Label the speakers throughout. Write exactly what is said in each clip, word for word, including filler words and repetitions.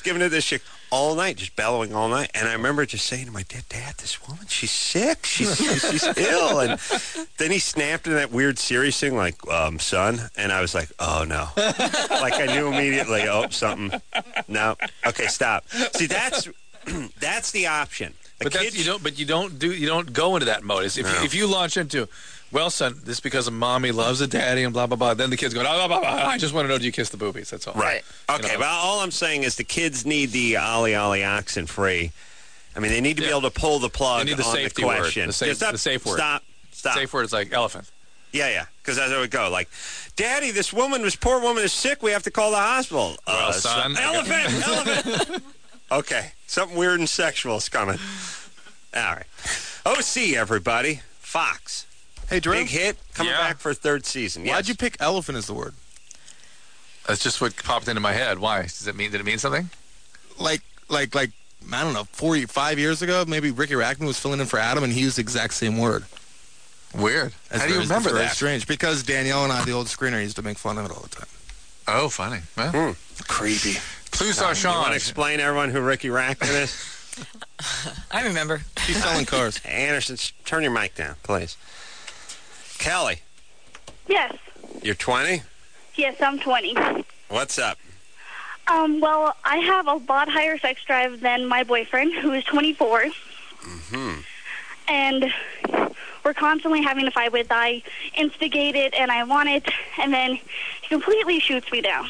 Speaker 1: giving it this chick all night, just bellowing all night. And I remember just saying to my dad, Dad, this woman, she's sick. She's she's ill. And then he snapped in that weird serious thing like, um, son. And I was like, oh, no. Like I knew immediately, oh, something. No. Okay, stop. See, that's that's the option. The
Speaker 2: but that's,
Speaker 1: kids,
Speaker 2: you don't. But you don't do. You don't go into that mode. If
Speaker 1: no.
Speaker 2: you, if you launch into, well, son, this is because of mommy loves a daddy and blah blah blah. Then the kids go, blah, blah, blah, I just want to know, do you kiss the boobies? That's all.
Speaker 1: Right. Okay. You know? But all I'm saying is the kids need the Ollie Ollie oxen free. I mean, they need to
Speaker 2: yeah.
Speaker 1: be able to pull the plug
Speaker 2: they need the
Speaker 1: on
Speaker 2: safety
Speaker 1: the question.
Speaker 2: Word. The, safe,
Speaker 1: stop,
Speaker 2: the safe word.
Speaker 1: Stop. Stop.
Speaker 2: Safe word is like elephant.
Speaker 1: Yeah, yeah. Because that's how it would go. Like, Daddy, this woman, this poor woman is sick. We have to call the hospital.
Speaker 2: Well,
Speaker 1: uh,
Speaker 2: son.
Speaker 1: So, elephant. Elephant. Okay. Something weird and sexual is coming. All right. O C, everybody. Fox.
Speaker 3: Hey, Drew.
Speaker 1: Big hit. Coming
Speaker 2: yeah.
Speaker 1: back for a third season. Yes.
Speaker 3: Why'd you pick elephant as the word?
Speaker 2: That's just what popped into my head. Why? Does it mean? Did it mean something?
Speaker 3: Like, like, like, I don't know, four, five years ago, maybe Ricky Rackman was filling in for Adam, and he used the exact same word.
Speaker 2: Weird.
Speaker 3: That's
Speaker 2: How do you
Speaker 3: very,
Speaker 2: remember
Speaker 3: very
Speaker 2: that?
Speaker 3: Strange. Because Danielle and I, the old screener, used to make fun of it all the time.
Speaker 2: Oh, funny. Well,
Speaker 1: Hmm.
Speaker 3: Creepy.
Speaker 2: Plus,
Speaker 1: Uh,
Speaker 2: our
Speaker 1: you
Speaker 2: Sean.
Speaker 1: want to explain to everyone who Ricky Rackman is?
Speaker 4: I remember.
Speaker 3: He's selling cars.
Speaker 1: Anderson, turn your mic down, please. Kelly,
Speaker 5: Yes.
Speaker 1: you're twenty?
Speaker 5: Yes, I'm twenty.
Speaker 1: What's up?
Speaker 5: Um, well, I have a lot higher sex drive than my boyfriend, who is twenty-four.
Speaker 1: Mm-hmm.
Speaker 5: And we're constantly having to fight with, I instigate it and I want it, and then he completely shoots me down.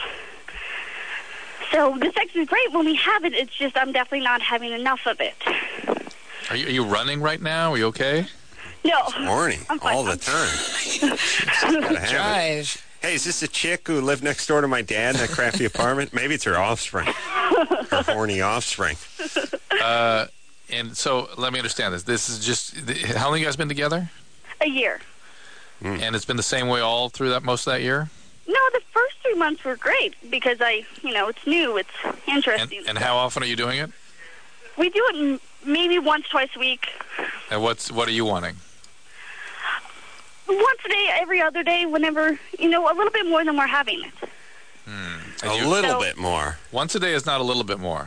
Speaker 5: So the sex is great when we have it, it's just I'm definitely not having enough of it.
Speaker 2: Are you, are you running right now? Are you okay?
Speaker 5: No.
Speaker 1: Horny
Speaker 5: I'm fine.
Speaker 1: all the time. Gotta have it.
Speaker 4: Drive.
Speaker 1: Hey, is this a chick who lived next door to my dad in that crafty apartment? Maybe it's her offspring. Her horny offspring.
Speaker 2: Uh, and so let me understand this. This is just, how long you guys been together?
Speaker 5: A year.
Speaker 1: Mm.
Speaker 2: And it's been the same way all through that most of that year?
Speaker 5: No, the first three months were great because I, you know, it's new, it's
Speaker 2: And,
Speaker 5: interesting.
Speaker 2: and how often are you doing it?
Speaker 5: We do it m- maybe once, twice a week.
Speaker 2: And what's what are you wanting?
Speaker 5: Once a day, every other day, whenever, you know, a little bit more than we're having it.
Speaker 2: Hmm.
Speaker 1: A
Speaker 2: And you-
Speaker 1: little
Speaker 5: So-
Speaker 1: bit more.
Speaker 2: Once a day is not a little bit more.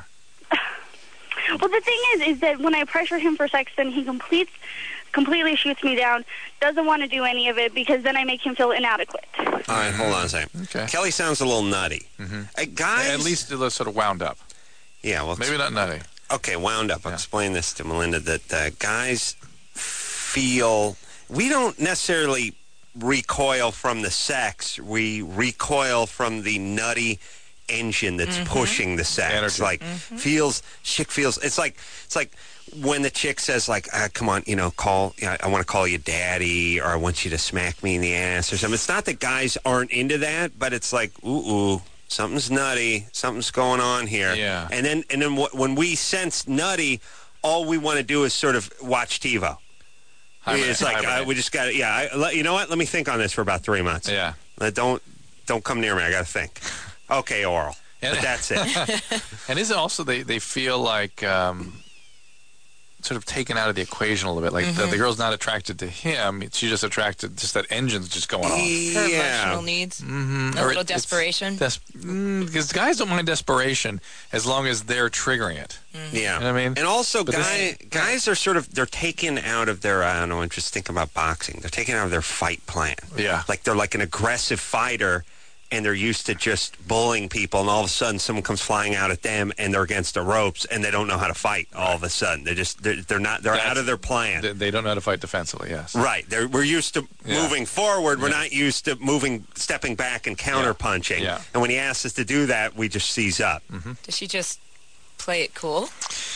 Speaker 5: Well, the thing is, is that when I pressure him for sex, then he completes, completely shoots me down, doesn't want to do any of it because then I make him feel inadequate.
Speaker 1: All right, hold on a second.
Speaker 2: Okay.
Speaker 1: Kelly sounds a little nutty.
Speaker 2: Mm-hmm.
Speaker 1: Uh, guys,
Speaker 2: At least it's sort of wound up.
Speaker 1: yeah. Well,
Speaker 2: Maybe not nutty.
Speaker 1: okay, wound up. I'll
Speaker 2: Yeah.
Speaker 1: explain this to Melinda that uh, guys feel we don't necessarily recoil from the sex. We recoil from the nutty engine that's
Speaker 4: Mm-hmm.
Speaker 1: pushing the sex.
Speaker 2: Energy.
Speaker 1: Like
Speaker 4: Mm-hmm.
Speaker 1: feels chick feels. It's like it's like when the chick says like, uh, "Come on, you know, call. You know, I want to call you daddy, or I want you to smack me in the ass, or something." It's not that guys aren't into that, but it's like, ooh, ooh, something's nutty, something's going on here.
Speaker 2: Yeah.
Speaker 1: And then and then wh- when we sense nutty, all we want to do is sort of watch TiVo.
Speaker 2: Hibernate.
Speaker 1: It's like uh,
Speaker 2: Hibernate.
Speaker 1: we just got to. Yeah, I, let- you know what? Let me think on this for about three months.
Speaker 2: Yeah.
Speaker 1: Uh, don't don't come near me. I got to think. Okay, oral.
Speaker 2: And-
Speaker 1: But that's it.
Speaker 2: And is it also they, they feel like um, sort of taken out of the equation a little bit? Like the, the girl's not attracted to him. She's just attracted, just that engine's just going off.
Speaker 4: Her
Speaker 1: yeah.
Speaker 4: emotional needs.
Speaker 2: Mm-hmm.
Speaker 4: A
Speaker 2: Or
Speaker 4: little
Speaker 2: it- it's
Speaker 4: desperation.
Speaker 2: Des- mm, because guys don't mind desperation as long as they're triggering it.
Speaker 1: Yeah.
Speaker 2: You know what I mean?
Speaker 1: And also,
Speaker 2: But
Speaker 1: guy, guys are sort of, they're taken out of their, I don't know, I'm just thinking about boxing. They're taken out of their fight plan.
Speaker 2: Yeah.
Speaker 1: Like they're like an aggressive fighter, and they're used to just bullying people, and all of a sudden someone comes flying out at them, and they're against the ropes, and they don't know how to fight all of a sudden. They're just, they're, they're not, they're
Speaker 2: That's-
Speaker 1: out of their plan.
Speaker 2: They, they don't know how to fight defensively, yes.
Speaker 1: Right. They're, we're used to
Speaker 2: Yeah.
Speaker 1: moving forward. We're
Speaker 2: Yeah.
Speaker 1: not used to moving, stepping back and counter-punching.
Speaker 2: Yeah.
Speaker 1: And when he asks us to do that, we just seize up.
Speaker 4: Does she just play it cool?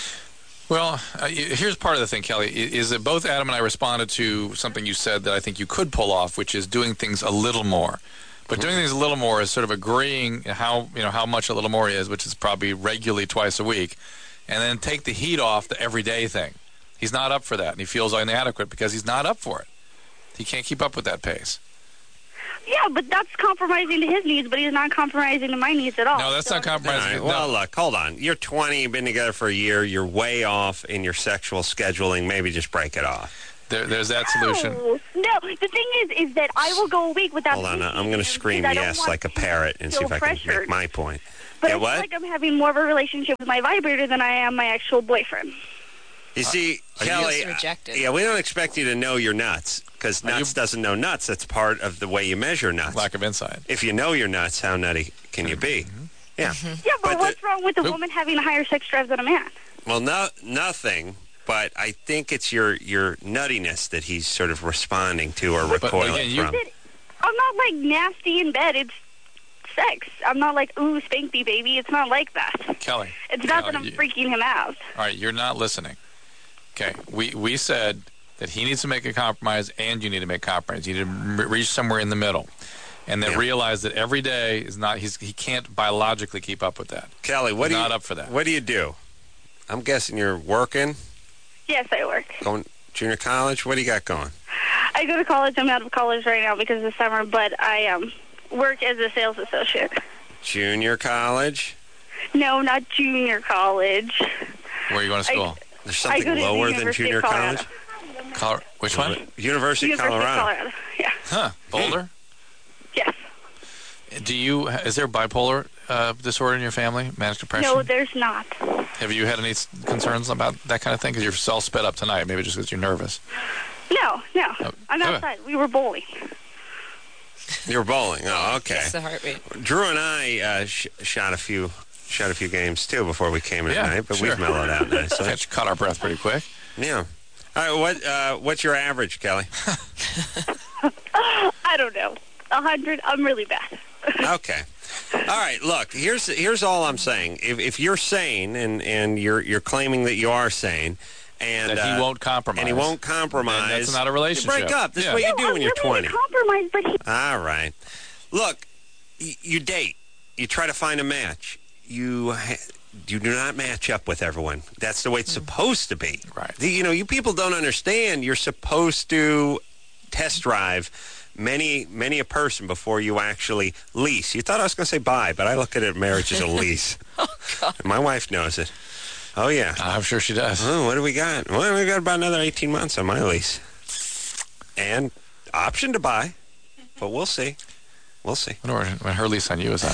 Speaker 2: Well, uh, y- here's part of the thing, Kelly, i- is that both Adam and I responded to something you said that I think you could pull off, which is doing things a little more. But doing things a little more is sort of agreeing how you know how much a little more is, which is probably regularly twice a week, and then take the heat off the everyday thing. He's not up for that, and he feels inadequate because he's not up for it. He can't keep up with that pace.
Speaker 5: Yeah, but that's compromising to his needs, but he's not compromising to my needs at all.
Speaker 2: No, that's
Speaker 5: So-
Speaker 2: not
Speaker 1: All
Speaker 2: compromising.
Speaker 1: right,
Speaker 2: No.
Speaker 1: well, look, hold on. You're twenty, you've been together for a year, you're way off in your sexual scheduling. Maybe just break it off.
Speaker 2: There, there's that solution.
Speaker 5: No, no, the thing is, is that I will go a week without.
Speaker 1: Hold on,
Speaker 5: thinking
Speaker 1: I'm going to
Speaker 5: because
Speaker 1: scream
Speaker 5: I don't
Speaker 1: yes
Speaker 5: want
Speaker 1: like a
Speaker 5: to
Speaker 1: parrot and see
Speaker 5: feel
Speaker 1: if I can make
Speaker 5: pressured.
Speaker 1: my point.
Speaker 5: But
Speaker 1: Yeah,
Speaker 5: I feel
Speaker 1: what?
Speaker 5: like I'm having more of a relationship with my vibrator than I am my actual boyfriend.
Speaker 1: You see,
Speaker 2: are you-
Speaker 1: Kelly,
Speaker 4: Just rejected.
Speaker 1: yeah, we don't expect you to know your nuts because
Speaker 2: Are you-
Speaker 1: nuts doesn't know nuts. That's part of the way you measure nuts.
Speaker 2: Lack of insight.
Speaker 1: If you know your nuts, how nutty can you be? Yeah.
Speaker 5: Yeah, but,
Speaker 1: But the-
Speaker 5: what's wrong with a
Speaker 2: Who-
Speaker 5: woman having a higher sex drive than a man?
Speaker 1: Well, no, nothing. But I think it's your your nuttiness that he's sort of responding to or
Speaker 2: But
Speaker 1: recoiling
Speaker 2: again, you-
Speaker 1: from.
Speaker 5: I'm not like nasty in bed. It's sex. I'm not like, ooh, spank me, baby. It's not like that.
Speaker 2: Kelly.
Speaker 5: It's not
Speaker 2: Kelly,
Speaker 5: that I'm
Speaker 2: you-
Speaker 5: freaking him out.
Speaker 2: All right, you're not listening. Okay, we we said that he needs to make a compromise and you need to make a compromise. You need to m- reach somewhere in the middle. And then
Speaker 1: Yeah.
Speaker 2: realize that every day is not, he's, he can't biologically keep up with that.
Speaker 1: Kelly, what
Speaker 2: He's
Speaker 1: do you,
Speaker 2: not up for that.
Speaker 1: What do you do? I'm guessing you're working,
Speaker 5: Yes, I work.
Speaker 1: going junior college. What do you got going?
Speaker 5: I go to college. I'm out of college right now because of summer, but I um work as a sales associate.
Speaker 1: Junior college.
Speaker 5: No, not junior college.
Speaker 2: Where are you going to
Speaker 5: I-
Speaker 2: school?
Speaker 1: There's
Speaker 5: I
Speaker 1: something
Speaker 5: go to the
Speaker 1: lower than
Speaker 5: University
Speaker 1: junior
Speaker 5: of Colorado.
Speaker 1: college.
Speaker 2: Col- which one?
Speaker 1: University,
Speaker 5: University
Speaker 1: of Colorado.
Speaker 5: of Colorado. Yeah.
Speaker 2: Huh, Boulder?
Speaker 5: Yes.
Speaker 2: Do you, is there bipolar uh, disorder in your family? Manic depression?
Speaker 5: No, there's not.
Speaker 2: Have you had any s- concerns about that kind of thing? Because you're all sped up tonight, maybe just because you're nervous.
Speaker 5: No, no.
Speaker 2: Oh,
Speaker 5: I'm
Speaker 2: good.
Speaker 5: outside. We were bowling.
Speaker 1: You're bowling. Oh, okay.
Speaker 4: It's the heart rate.
Speaker 1: Drew and I uh, sh- shot a few shot a few games too before we came in
Speaker 2: Yeah,
Speaker 1: tonight, but
Speaker 2: sure.
Speaker 1: we've mellowed out nicely.
Speaker 2: Catch, caught our breath pretty quick.
Speaker 1: Yeah. All right. What uh, what's your average, Kelly?
Speaker 5: I don't know. A hundred. I'm really bad.
Speaker 1: Okay. All right. Look, here's here's all I'm saying. If if you're sane and, and you're you're claiming that you are sane, and
Speaker 2: That
Speaker 1: uh,
Speaker 2: he won't compromise.
Speaker 1: and he won't compromise,
Speaker 2: Then that's not a relationship.
Speaker 1: You break up. This
Speaker 2: Yeah.
Speaker 1: is what you
Speaker 5: No,
Speaker 1: do
Speaker 5: I'm
Speaker 1: when you're
Speaker 5: willing
Speaker 1: twenty.
Speaker 5: to compromise, but he.
Speaker 1: All right. Look, y- you date. You try to find a match. You ha- you do not match up with everyone. That's the way it's supposed to be.
Speaker 2: Right.
Speaker 1: The- you know, you people don't understand. You're supposed to test drive many many a person before you actually lease. You thought I was going to say buy, but I look at it marriage as a lease.
Speaker 4: Oh, God.
Speaker 1: And my wife knows it. Oh yeah.
Speaker 2: I'm sure she does.
Speaker 1: Oh, what do we got? Well, we got about another eighteen months on my lease, and option to buy, but we'll see. We'll see.
Speaker 2: I wonder when- when her lease on you is up.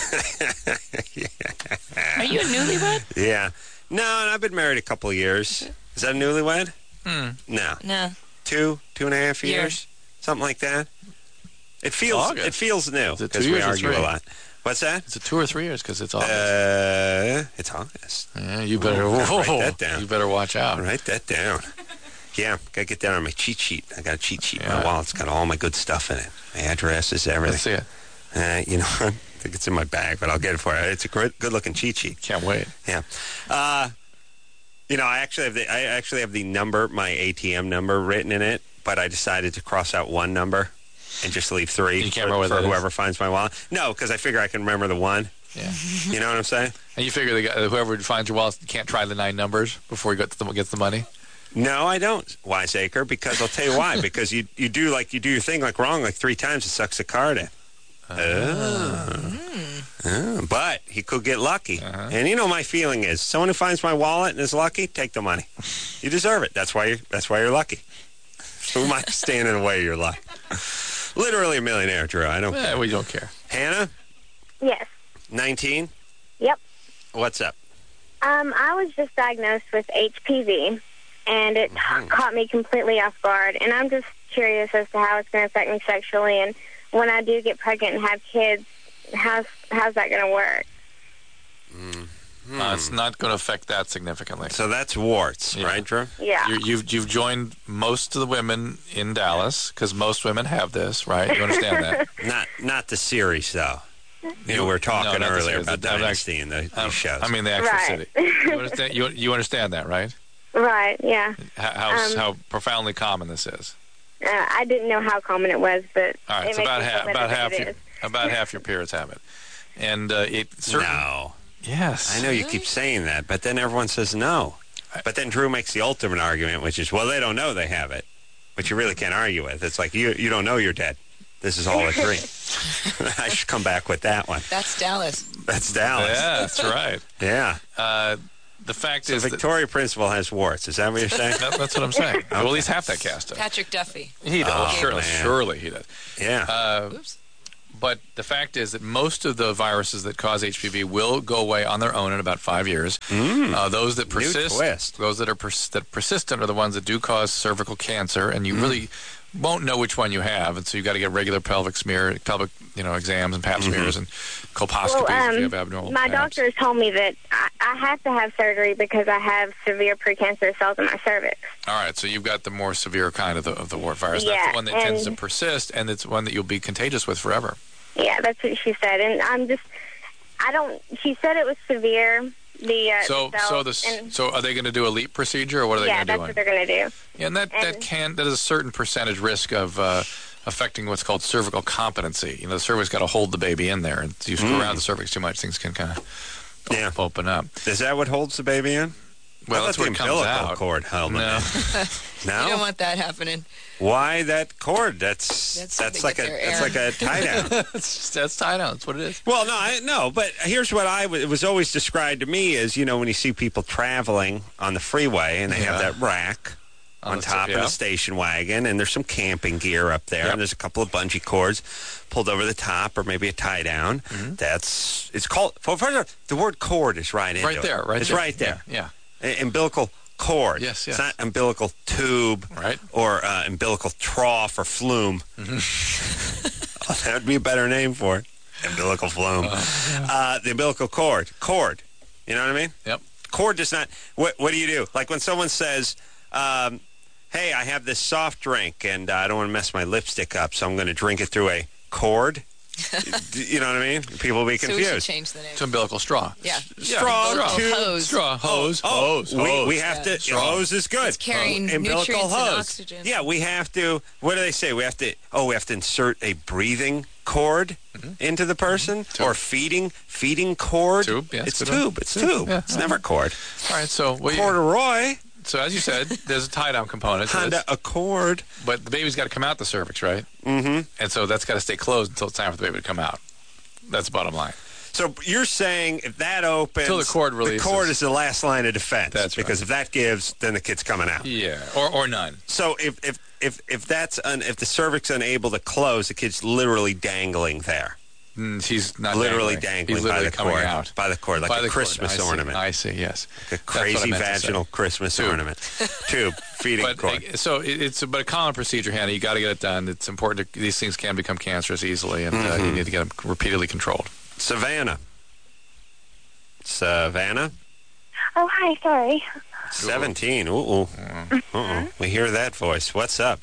Speaker 4: Are you a newlywed?
Speaker 1: Yeah. No, and I've been married a couple of years. Is that a newlywed?
Speaker 2: Hmm.
Speaker 1: No.
Speaker 4: No.
Speaker 1: Two, two and a half
Speaker 4: Year.
Speaker 1: years? Something like that. It feels
Speaker 2: August.
Speaker 1: it feels new
Speaker 2: Is it two
Speaker 1: because we
Speaker 2: years or
Speaker 1: argue
Speaker 2: three?
Speaker 1: a lot. What's that?
Speaker 2: Is it two or three years? Because it's August.
Speaker 1: Uh, it's August.
Speaker 2: yeah, you better
Speaker 1: I'll write
Speaker 2: whoa,
Speaker 1: that down.
Speaker 2: You better watch out.
Speaker 1: I'll write that down. Yeah, gotta get that on my cheat sheet. I got a cheat sheet.
Speaker 2: Yeah.
Speaker 1: My wallet's got all my good stuff in it. My addresses, everything.
Speaker 2: Let's see it.
Speaker 1: Uh, you know, I think it's in my bag, but I'll get it for you. It's a good, good-looking cheat sheet.
Speaker 2: Can't wait.
Speaker 1: Yeah. Uh, you know, I actually have the I actually have the number, my A T M number written in it, but I decided to cross out one number and just leave three
Speaker 2: You can't
Speaker 1: for,
Speaker 2: remember what
Speaker 1: for
Speaker 2: that is?
Speaker 1: whoever finds my wallet. No, because I figure I can remember the one.
Speaker 2: Yeah.
Speaker 1: You know what I'm saying?
Speaker 2: And you figure the guy, whoever finds your wallet can't try the nine numbers before he gets the, gets the money?
Speaker 1: No, I don't, Wiseacre, because I'll tell you why. Because you you do like you do your thing like wrong like three times, it sucks the card in. Oh. Oh, but he could get lucky.
Speaker 2: Uh-huh.
Speaker 1: And you know my feeling is someone who finds my wallet and is lucky, take the money. You deserve it. That's why you're that's why you're lucky. Who am I standing in the way of your luck? Literally a millionaire, Drew. I don't
Speaker 2: Eh,
Speaker 1: care.
Speaker 2: we don't care.
Speaker 1: Hannah,
Speaker 6: Yes.
Speaker 1: nineteen.
Speaker 6: Yep.
Speaker 1: What's up?
Speaker 6: Um, I was just diagnosed with H P V, and it
Speaker 1: Mhm.
Speaker 6: caught me completely off guard. And I'm just curious as to how it's going to affect me sexually. And when I do get pregnant and have kids, how's how's that going to work?
Speaker 1: Hmm.
Speaker 2: Uh, it's not going to affect that significantly.
Speaker 1: So that's warts,
Speaker 2: Yeah.
Speaker 1: right, Drew?
Speaker 6: Yeah.
Speaker 2: You're, you've you've joined most of the women in Dallas because most women have this, right? You understand that?
Speaker 1: Not not the series though. You know, we were
Speaker 2: No,
Speaker 1: talking
Speaker 2: not the
Speaker 1: earlier
Speaker 2: series.
Speaker 1: about
Speaker 2: I'm
Speaker 1: Dynasty and the, these
Speaker 2: Um,
Speaker 1: shows.
Speaker 2: I mean the actual
Speaker 6: Right.
Speaker 2: city. You understand? You, you understand that, right?
Speaker 6: Right. Yeah.
Speaker 2: How how,
Speaker 6: Um,
Speaker 2: how profoundly common this is.
Speaker 6: Uh, I didn't know how common it was, but
Speaker 2: All right,
Speaker 6: it
Speaker 2: so
Speaker 6: makes
Speaker 2: about
Speaker 6: me feel
Speaker 2: half
Speaker 6: better
Speaker 2: about
Speaker 6: that
Speaker 2: half
Speaker 6: it
Speaker 2: your
Speaker 6: is.
Speaker 2: about half your periods have it, and uh, it certain,
Speaker 1: no.
Speaker 2: Yes,
Speaker 1: I know you keep saying that, but then everyone says no. But then Drew makes the ultimate argument, which is, well, they don't know they have it, which you really can't argue with. It's like, you you don't know you're dead. This is all a dream. I should come back with that one.
Speaker 4: That's Dallas.
Speaker 1: That's Dallas.
Speaker 2: Yeah, that's right.
Speaker 1: Yeah.
Speaker 2: Uh, the fact
Speaker 1: So
Speaker 2: is that,
Speaker 1: Victoria Principal has warts. Is that what you're saying?
Speaker 2: that- that's what I'm saying. Well, at least half that cast does.
Speaker 4: Patrick Duffy.
Speaker 2: He does.
Speaker 1: Oh,
Speaker 2: surely,
Speaker 1: man.
Speaker 2: surely he does.
Speaker 1: Yeah.
Speaker 2: Uh,
Speaker 4: Oops.
Speaker 2: But the fact is that most of the viruses that cause H P V will go away on their own in about five years. Uh, those that persist,
Speaker 1: twist.
Speaker 2: those that are pers- that persistent are the ones that do cause cervical cancer, and you really won't know which one you have, and so you got to get regular pelvic smear, pelvic you know exams and Pap smears and colposcopies
Speaker 6: Well,
Speaker 2: if you
Speaker 6: um,
Speaker 2: have abnormal.
Speaker 6: my
Speaker 2: Paps.
Speaker 6: doctor told me that I, I have to have surgery because I have severe precancerous cells in my cervix.
Speaker 2: All right, so you've got the more severe kind of the of the wart virus. That's
Speaker 6: Yeah,
Speaker 2: the one that tends to
Speaker 6: and-
Speaker 2: persist, and it's one that you'll be contagious with forever.
Speaker 6: Yeah, that's what she said, and I'm just, I don't. She said it was severe. The uh,
Speaker 2: So,
Speaker 6: the
Speaker 2: so
Speaker 6: cells,
Speaker 2: this,
Speaker 6: and,
Speaker 2: so are they going to do a LEAP procedure, or what are they
Speaker 6: yeah,
Speaker 2: going to
Speaker 6: that's
Speaker 2: do?
Speaker 6: what they're going to do.
Speaker 2: Yeah, and that, that
Speaker 6: And-
Speaker 2: can that is a certain percentage risk of uh, affecting what's called cervical competency. You know, the cervix got to hold the baby in there, and if you screw around the cervix too much, things can kind of
Speaker 1: Yeah.
Speaker 2: open up.
Speaker 1: Is that what holds the baby in?
Speaker 2: Well,
Speaker 1: I
Speaker 2: that's
Speaker 1: thought
Speaker 2: where
Speaker 1: the
Speaker 2: it comes
Speaker 1: umbilical
Speaker 2: out.
Speaker 1: cord held them
Speaker 2: No,
Speaker 1: in.
Speaker 4: You don't
Speaker 1: No?
Speaker 4: want that happening.
Speaker 1: Why that cord? That's
Speaker 4: That's
Speaker 1: that's,
Speaker 4: how
Speaker 1: like
Speaker 4: they
Speaker 1: a
Speaker 4: get their
Speaker 1: that's
Speaker 4: air.
Speaker 1: like a tie down.
Speaker 2: that's just, that's tied down. That's what it is.
Speaker 1: Well, no, I, no, but here's what I w- it was always described to me as, you know, when you see people traveling on the freeway and they have
Speaker 2: Yeah.
Speaker 1: that rack
Speaker 2: On
Speaker 1: on
Speaker 2: the
Speaker 1: top
Speaker 2: t-
Speaker 1: of
Speaker 2: yeah.
Speaker 1: the station wagon, and there's some camping gear up there,
Speaker 2: Yep.
Speaker 1: and there's a couple of bungee cords pulled over the top, or maybe a tie down.
Speaker 2: Mm-hmm.
Speaker 1: That's it's called. For first of all, the word cord is right into
Speaker 2: Right
Speaker 1: it.
Speaker 2: there, right
Speaker 1: It's
Speaker 2: there.
Speaker 1: right there.
Speaker 2: Yeah,
Speaker 1: A- Umbilical cord.
Speaker 2: Yes, yes.
Speaker 1: It's not umbilical tube,
Speaker 2: Right.
Speaker 1: or uh, umbilical trough or flume.
Speaker 2: Mm-hmm.
Speaker 1: Oh, that would be a better name for it. Umbilical flume. Uh, the umbilical cord. Cord. You know what I mean?
Speaker 2: Yep.
Speaker 1: Cord does not. What, what do you do? Like when someone says, um, hey, I have this soft drink and uh, I don't want to mess my lipstick up, so I'm going to drink it through a cord. You know what I mean? People will be
Speaker 4: So we should
Speaker 1: confused.
Speaker 4: change the name.
Speaker 2: It's umbilical straw.
Speaker 4: Yeah.
Speaker 1: Straw,
Speaker 2: straw,
Speaker 1: tube,
Speaker 4: hose.
Speaker 2: straw, hose,
Speaker 1: Oh,
Speaker 2: hose,
Speaker 1: we,
Speaker 2: hose.
Speaker 1: we have to.
Speaker 2: Straw.
Speaker 1: Hose is good.
Speaker 4: It's carrying
Speaker 1: Oh, umbilical
Speaker 4: nutrients and
Speaker 1: hose.
Speaker 4: oxygen.
Speaker 1: Yeah, we have to. What do they say? We have to. Oh, we have to insert a breathing cord into the person,
Speaker 2: Tube.
Speaker 1: or feeding feeding cord.
Speaker 2: Tube, yeah,
Speaker 1: it's
Speaker 2: good one.
Speaker 1: tube. It's
Speaker 2: Tube,
Speaker 1: tube.
Speaker 2: yeah.
Speaker 1: It's never cord.
Speaker 2: All right, so what you,
Speaker 1: Corduroy.
Speaker 2: so as you said, there's a tie down component to
Speaker 1: Honda
Speaker 2: this,
Speaker 1: Accord.
Speaker 2: but the baby's got to come out the cervix, right? Mm-hmm. And so that's got to stay closed until it's time for the baby to come out. That's the bottom line.
Speaker 1: So you're saying if that opens,
Speaker 2: Till the cord releases.
Speaker 1: the cord is the last line of defense.
Speaker 2: That's right.
Speaker 1: because if that gives, then the kid's coming out.
Speaker 2: Yeah, or or none.
Speaker 1: So if if if if that's un, if the cervix unable to close, the kid's literally dangling there,
Speaker 2: Mm, he's not
Speaker 1: literally
Speaker 2: dangling.
Speaker 1: dangling
Speaker 2: He's
Speaker 1: by
Speaker 2: literally
Speaker 1: the
Speaker 2: coming
Speaker 1: cord,
Speaker 2: out.
Speaker 1: by the cord, like
Speaker 2: By
Speaker 1: a
Speaker 2: the cord.
Speaker 1: Christmas
Speaker 2: I see.
Speaker 1: ornament,
Speaker 2: I see. Yes,
Speaker 1: like a
Speaker 2: That's what I
Speaker 1: crazy
Speaker 2: meant to say.
Speaker 1: vaginal Christmas
Speaker 2: Tube.
Speaker 1: ornament, tube feeding
Speaker 2: But
Speaker 1: cord.
Speaker 2: uh, so it, it's a, but a common procedure, Hannah. You got to get it done. It's important. To, these things can become cancerous easily, and uh,
Speaker 1: Mm-hmm.
Speaker 2: you need to get them repeatedly controlled.
Speaker 1: Savannah, Savannah,
Speaker 6: Oh, hi, sorry.
Speaker 1: seventeen. Ooh, ooh, uh-oh. We hear that voice. What's up,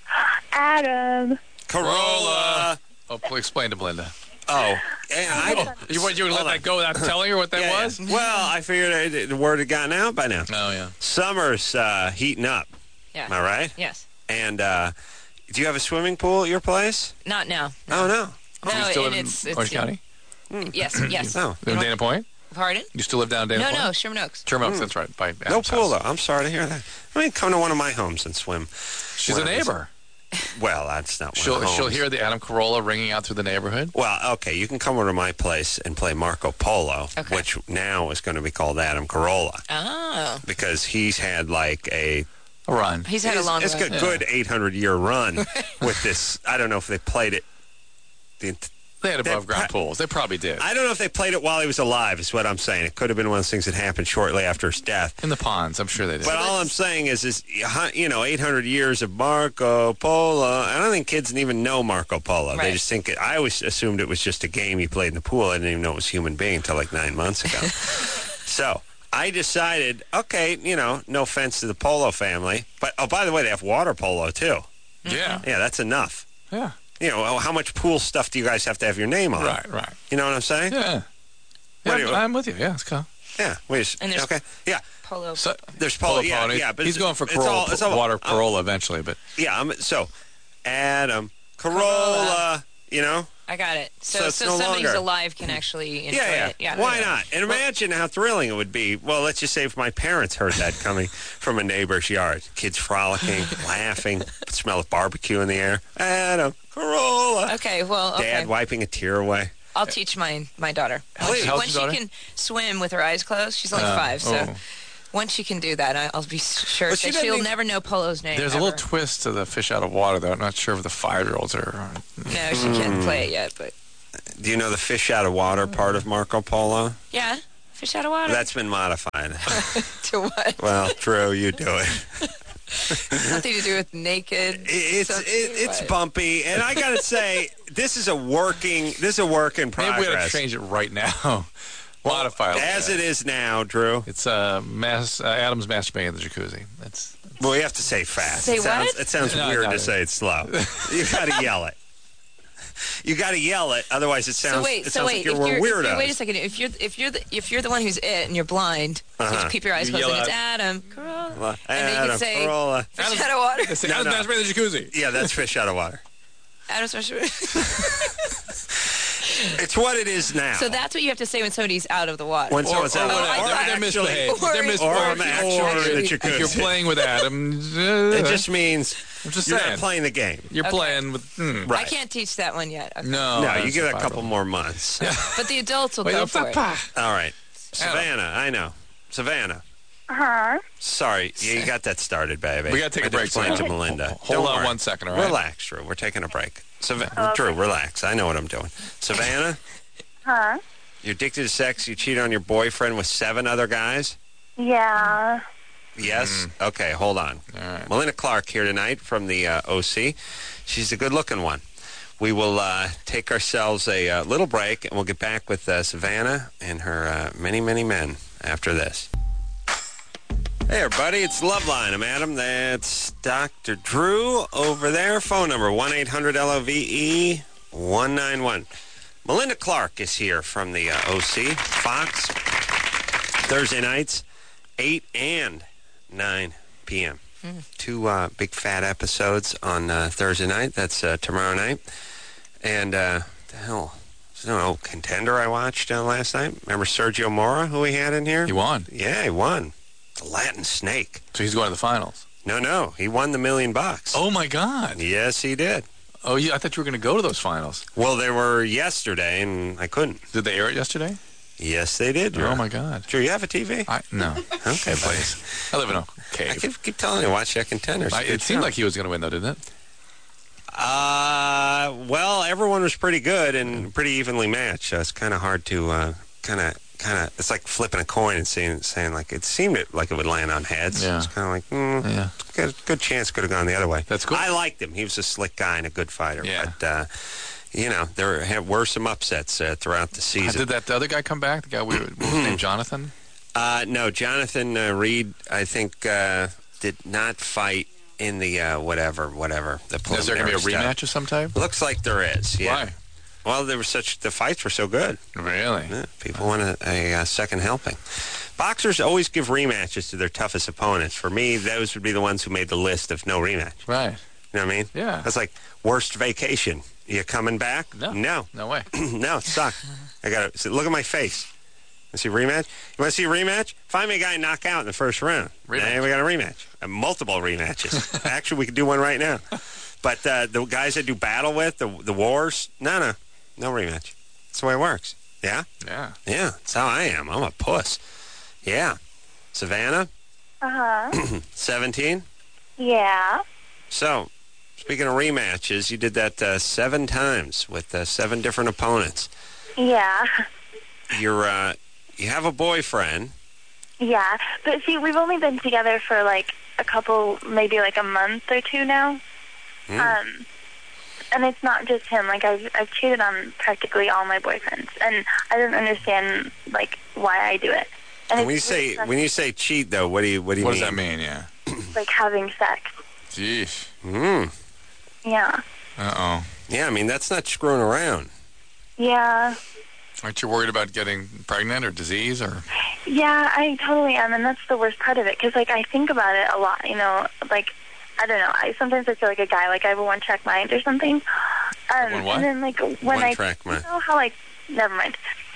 Speaker 6: Adam.
Speaker 1: Corolla?
Speaker 2: Oh, please explain to Belinda.
Speaker 1: Oh, and I.
Speaker 2: You want you would let
Speaker 1: Hold on.
Speaker 2: that go without telling her what that
Speaker 1: Yeah,
Speaker 2: was?
Speaker 1: yeah. Well, I figured it- the word had gotten out by now.
Speaker 2: Oh yeah.
Speaker 1: Summer's uh, heating up.
Speaker 4: Yeah.
Speaker 1: Am I right?
Speaker 4: Yes.
Speaker 1: And uh, do you have a swimming pool at your place?
Speaker 4: Not now.
Speaker 1: Oh no.
Speaker 4: No,
Speaker 2: you still
Speaker 4: and
Speaker 2: live in
Speaker 4: it's, it's
Speaker 2: Orange County?
Speaker 4: Yes, yes.
Speaker 1: No.
Speaker 2: Live in Dana Point?
Speaker 4: Pardon?
Speaker 2: You still live down in Dana
Speaker 4: No,
Speaker 2: Point?
Speaker 4: no, Sherman Oaks.
Speaker 2: Sherman Oaks, that's right. By
Speaker 1: No
Speaker 2: Adam's
Speaker 1: pool
Speaker 2: house.
Speaker 1: though. I'm sorry to hear that. I mean, come to one of my homes and swim.
Speaker 2: She's a
Speaker 1: Well,
Speaker 2: neighbor.
Speaker 1: Well, that's not one
Speaker 2: She'll
Speaker 1: of the homes.
Speaker 2: she'll hear the Adam Carolla ringing out through the neighborhood.
Speaker 1: Well, okay, you can come over to my place and play Marco Polo,
Speaker 4: Okay.
Speaker 1: which now is going to be called Adam Carolla
Speaker 4: Oh.
Speaker 1: because he's had like a
Speaker 2: A run.
Speaker 4: He's had a
Speaker 1: it's,
Speaker 4: long
Speaker 1: it's
Speaker 4: run.
Speaker 1: a good eight hundred year run with this. I don't know if they played it. The, ent-
Speaker 2: They had above ground
Speaker 1: pro-
Speaker 2: pools. They probably did.
Speaker 1: I don't know if they played it while he was alive. Is what I'm saying. It could have been one of those things that happened shortly after his death.
Speaker 2: In the ponds, I'm sure they did.
Speaker 1: But all I'm saying is, is you know, eight hundred years of Marco Polo. I don't think kids even know Marco Polo. They
Speaker 4: Right.
Speaker 1: just think it. I always assumed it was just a game he played in the pool. I didn't even know it was a human being until like nine months ago. So I decided, okay, you know, no offense to the polo family, but oh, by the way, they have water polo too.
Speaker 2: yeah.
Speaker 1: Yeah, that's enough.
Speaker 2: Yeah.
Speaker 1: You know, how much pool stuff do you guys have to have your name on?
Speaker 2: Right, right.
Speaker 1: You know what I'm saying?
Speaker 2: Yeah.
Speaker 1: What do
Speaker 2: Yeah,
Speaker 1: you-
Speaker 2: I'm with you. Yeah, it's cool.
Speaker 1: Yeah. Wait.
Speaker 4: And there's-
Speaker 1: Okay. Yeah.
Speaker 4: Polo.
Speaker 2: So,
Speaker 1: There's polo.
Speaker 2: Polo
Speaker 1: yeah,
Speaker 2: ponies.
Speaker 1: yeah. But
Speaker 2: he's
Speaker 1: it's-
Speaker 2: going for
Speaker 1: it's
Speaker 2: Corolla,
Speaker 1: all- it's all-
Speaker 2: water
Speaker 1: I'm-
Speaker 2: Corolla eventually, but
Speaker 1: Yeah. I'm, so, Adam Corolla,
Speaker 4: Corolla.
Speaker 1: you know.
Speaker 4: I got it. So,
Speaker 1: So
Speaker 4: so,
Speaker 1: it's no
Speaker 4: somebody
Speaker 1: longer-
Speaker 4: who's alive can actually enjoy
Speaker 1: Yeah, yeah.
Speaker 4: it. Yeah.
Speaker 1: Why
Speaker 4: yeah.
Speaker 1: not? And imagine how thrilling it would be. Well, let's just say if my parents heard that coming from a neighbor's yard. Kids frolicking, laughing, smell of barbecue in the air. Adam Corolla.
Speaker 4: Okay, well, okay.
Speaker 1: Dad wiping a tear away.
Speaker 4: I'll teach my my daughter.
Speaker 1: Please.
Speaker 2: How's
Speaker 4: Once
Speaker 2: your
Speaker 4: she
Speaker 2: daughter?
Speaker 4: can swim with her eyes closed, she's only
Speaker 2: Uh,
Speaker 4: five. So
Speaker 2: oh.
Speaker 4: once she can do that, I- I'll be sure
Speaker 1: But she
Speaker 4: that
Speaker 1: doesn't
Speaker 4: she'll
Speaker 1: need-
Speaker 4: never know Polo's name.
Speaker 2: There's a
Speaker 4: ever.
Speaker 2: little twist to the fish out of water, though. I'm not sure if the five-year-olds are.
Speaker 4: No, she can't play it yet, but
Speaker 1: Do you know the fish out of water part of Marco Polo?
Speaker 4: yeah, fish out of water.
Speaker 1: That's been modified.
Speaker 4: to what?
Speaker 1: Well, Drew, you do it.
Speaker 4: Nothing to do with naked.
Speaker 1: It's
Speaker 4: something,
Speaker 1: it, it's
Speaker 4: what?
Speaker 1: bumpy, and I gotta say, this is a working this is a work in
Speaker 2: Maybe
Speaker 1: progress.
Speaker 2: we got to change it right now. Modify it.
Speaker 1: As it is now, Drew.
Speaker 2: It's uh, mass, uh, Adam's masturbating in the jacuzzi. That's
Speaker 1: Well, we have to say fast.
Speaker 4: Say
Speaker 1: it sounds,
Speaker 4: what?
Speaker 1: It sounds
Speaker 2: No,
Speaker 1: weird
Speaker 2: no.
Speaker 1: to say it slow. You gotta yell it. You gotta yell it, otherwise it sounds.
Speaker 4: So wait,
Speaker 1: it
Speaker 4: so
Speaker 1: sounds
Speaker 4: wait.
Speaker 1: like you're,
Speaker 4: if
Speaker 1: we're
Speaker 4: you're, if
Speaker 1: weirdos.
Speaker 4: you're, wait a second. If you're if you're the if you're the one who's it and you're blind, so
Speaker 1: Uh-huh.
Speaker 4: you keep your eyes
Speaker 2: You
Speaker 4: closed
Speaker 2: yell
Speaker 4: and it's
Speaker 2: out-
Speaker 4: Adam Carolla,
Speaker 1: Well,
Speaker 4: and then you
Speaker 1: Adam
Speaker 4: can say
Speaker 1: Carolla.
Speaker 4: fish out of water.
Speaker 2: It's
Speaker 1: No,
Speaker 2: Adam's
Speaker 1: no.
Speaker 2: masturbating in the jacuzzi.
Speaker 1: Yeah, that's fish out of water.
Speaker 4: Adam's
Speaker 1: It's what it is now.
Speaker 4: So that's what you have to say when somebody's out of the water.
Speaker 1: when someone's
Speaker 2: or
Speaker 1: out of
Speaker 2: whatever.
Speaker 1: or
Speaker 4: I thought-
Speaker 2: They're
Speaker 1: actually,
Speaker 2: misbehaved.
Speaker 4: Or-
Speaker 2: They're mis-
Speaker 1: or
Speaker 2: or-
Speaker 1: I'm actually
Speaker 2: or
Speaker 1: in the
Speaker 2: if
Speaker 1: jacuzzi.
Speaker 2: you're playing with Adam,
Speaker 1: It
Speaker 2: uh,
Speaker 1: just means
Speaker 2: I'm just
Speaker 1: you're
Speaker 2: saying.
Speaker 1: not playing the game.
Speaker 2: You're
Speaker 4: Okay.
Speaker 2: playing with. Mm.
Speaker 1: Right.
Speaker 4: I can't teach that one yet. Okay.
Speaker 2: No,
Speaker 1: No,
Speaker 2: that's
Speaker 1: you give it a
Speaker 2: five
Speaker 1: couple
Speaker 2: year
Speaker 1: more months.
Speaker 4: But the adults will
Speaker 2: Wait,
Speaker 4: go
Speaker 2: no,
Speaker 4: for it.
Speaker 2: papa.
Speaker 1: All right. Savannah, I know. Savannah.
Speaker 6: Huh?
Speaker 1: Sorry, you got that started, baby.
Speaker 2: We gotta take
Speaker 1: I
Speaker 2: a break,
Speaker 1: Explain to
Speaker 2: Savannah.
Speaker 1: Melinda.
Speaker 2: Hold
Speaker 1: Don't
Speaker 2: on
Speaker 1: worry.
Speaker 2: one second, all right?
Speaker 1: Relax, Drew. We're taking a break. Sav- Drew, relax. I know what I'm doing. Savannah,
Speaker 6: Huh?
Speaker 1: you're addicted to sex. You cheat on your boyfriend with seven other guys.
Speaker 6: Yeah.
Speaker 1: Yes. Okay, hold on.
Speaker 2: All right.
Speaker 1: Melinda Clark here tonight from the uh, O C. She's the good-looking one. We will uh, take ourselves a uh, little break, and we'll get back with uh, Savannah and her uh, many, many men after this. Hey, everybody, it's Loveline. I'm Adam. That's Doctor Drew over there. Phone number, one eight hundred L O V E one nine one. Melinda Clark is here from the uh, O C, Fox, Thursday nights, eight and nine p.m. Two uh, big fat episodes on uh, Thursday night. That's uh, tomorrow night. And, uh, the hell, I don't know, Contender I watched uh, last night. Remember Sergio Mora, who we had in here?
Speaker 2: He won.
Speaker 1: Yeah, he won. The Latin Snake.
Speaker 2: So he's going to the finals.
Speaker 1: No, no, he won the million bucks.
Speaker 2: Oh, my God.
Speaker 1: Yes, he did.
Speaker 2: Oh, yeah, I thought you were going to go to those finals.
Speaker 1: Well, they were yesterday, and I couldn't.
Speaker 2: Did they air it yesterday?
Speaker 1: Yes, they did.
Speaker 2: Oh, my God.
Speaker 1: Drew, you have a T V?
Speaker 2: I, no.
Speaker 1: Okay, buddy.
Speaker 2: Please. I live in a
Speaker 1: I
Speaker 2: cave.
Speaker 1: keep, keep telling you, watch that Contenders.
Speaker 2: I, it seemed like he was going to win, though, didn't it?
Speaker 1: Uh, well, everyone was pretty good and pretty evenly matched. So it's kind of hard to kind of, kind of. It's like flipping a coin and saying, saying like it seemed it, like it would land on heads.
Speaker 2: Yeah.
Speaker 1: It's kind of like, mm,
Speaker 2: Yeah.
Speaker 1: good, good chance could have gone the other way.
Speaker 2: That's cool.
Speaker 1: I liked him. He was a slick guy and a good fighter.
Speaker 2: Yeah.
Speaker 1: But uh, you know, there were, were some upsets uh, throughout the
Speaker 2: Uh,
Speaker 1: season.
Speaker 2: Did that the other guy come back? The guy, we, what was his name, Jonathan?
Speaker 1: Uh, no, Jonathan uh, Reed, I think, uh, did not fight in the uh, whatever, whatever. The
Speaker 2: Is there going to be a
Speaker 1: preliminary
Speaker 2: rematch
Speaker 1: stuff.
Speaker 2: of some type?
Speaker 1: Looks like there is. Yeah.
Speaker 2: Why?
Speaker 1: Well, there were such the fights were so good.
Speaker 2: Really?
Speaker 1: Yeah, people want a, a, uh second helping. Boxers always give rematches to their toughest opponents. For me, those would be the ones who made the list of no rematch.
Speaker 2: Right.
Speaker 1: You know what I mean?
Speaker 2: Yeah.
Speaker 1: That's like worst vacation. You coming back?
Speaker 2: No.
Speaker 1: No.
Speaker 2: No way.
Speaker 1: No, it sucked. I got to look at my face. Want to see a rematch? You want to see a rematch? Find me a guy and knock out in the first round.
Speaker 2: Rematch.
Speaker 1: And we got a rematch. Uh, multiple rematches. Actually, we could do one right now. But uh, the guys I do battle with, the the wars, no, no. No rematch. That's the way it works. Yeah?
Speaker 2: Yeah.
Speaker 1: Yeah, that's how I am. I'm a puss. Yeah. Savannah,
Speaker 6: Uh-huh.
Speaker 1: seventeen.
Speaker 6: Yeah.
Speaker 1: So, speaking of rematches, you did that uh, seven times with uh, seven different opponents.
Speaker 6: Yeah.
Speaker 1: You're, uh, you have a boyfriend.
Speaker 6: Yeah. But see, we've only been together for like a couple, maybe like a month or two now.
Speaker 1: Hmm.
Speaker 6: Um, and it's not just him. Like I've I've cheated on practically all my boyfriends, and I don't understand like why I do it. And
Speaker 1: And when you
Speaker 6: it's
Speaker 1: say
Speaker 6: just,
Speaker 1: when you say cheat, though, what do you what do you
Speaker 2: What
Speaker 1: mean?
Speaker 2: does that mean? Yeah.
Speaker 6: like having sex.
Speaker 2: Jeez.
Speaker 1: Mm.
Speaker 6: Yeah.
Speaker 2: Uh-oh.
Speaker 1: Yeah, I mean that's not screwing around.
Speaker 6: Yeah.
Speaker 2: Aren't you worried about getting pregnant or disease or?
Speaker 6: Yeah, I totally am, and that's the worst part of it. Because like I think about it a lot. You know, like. I don't know. I sometimes I feel like a guy, like I have a one-track mind or something. Um,
Speaker 2: One what?
Speaker 6: And then like when
Speaker 1: One-track
Speaker 6: I,
Speaker 1: mind.
Speaker 6: you know how like, never mind.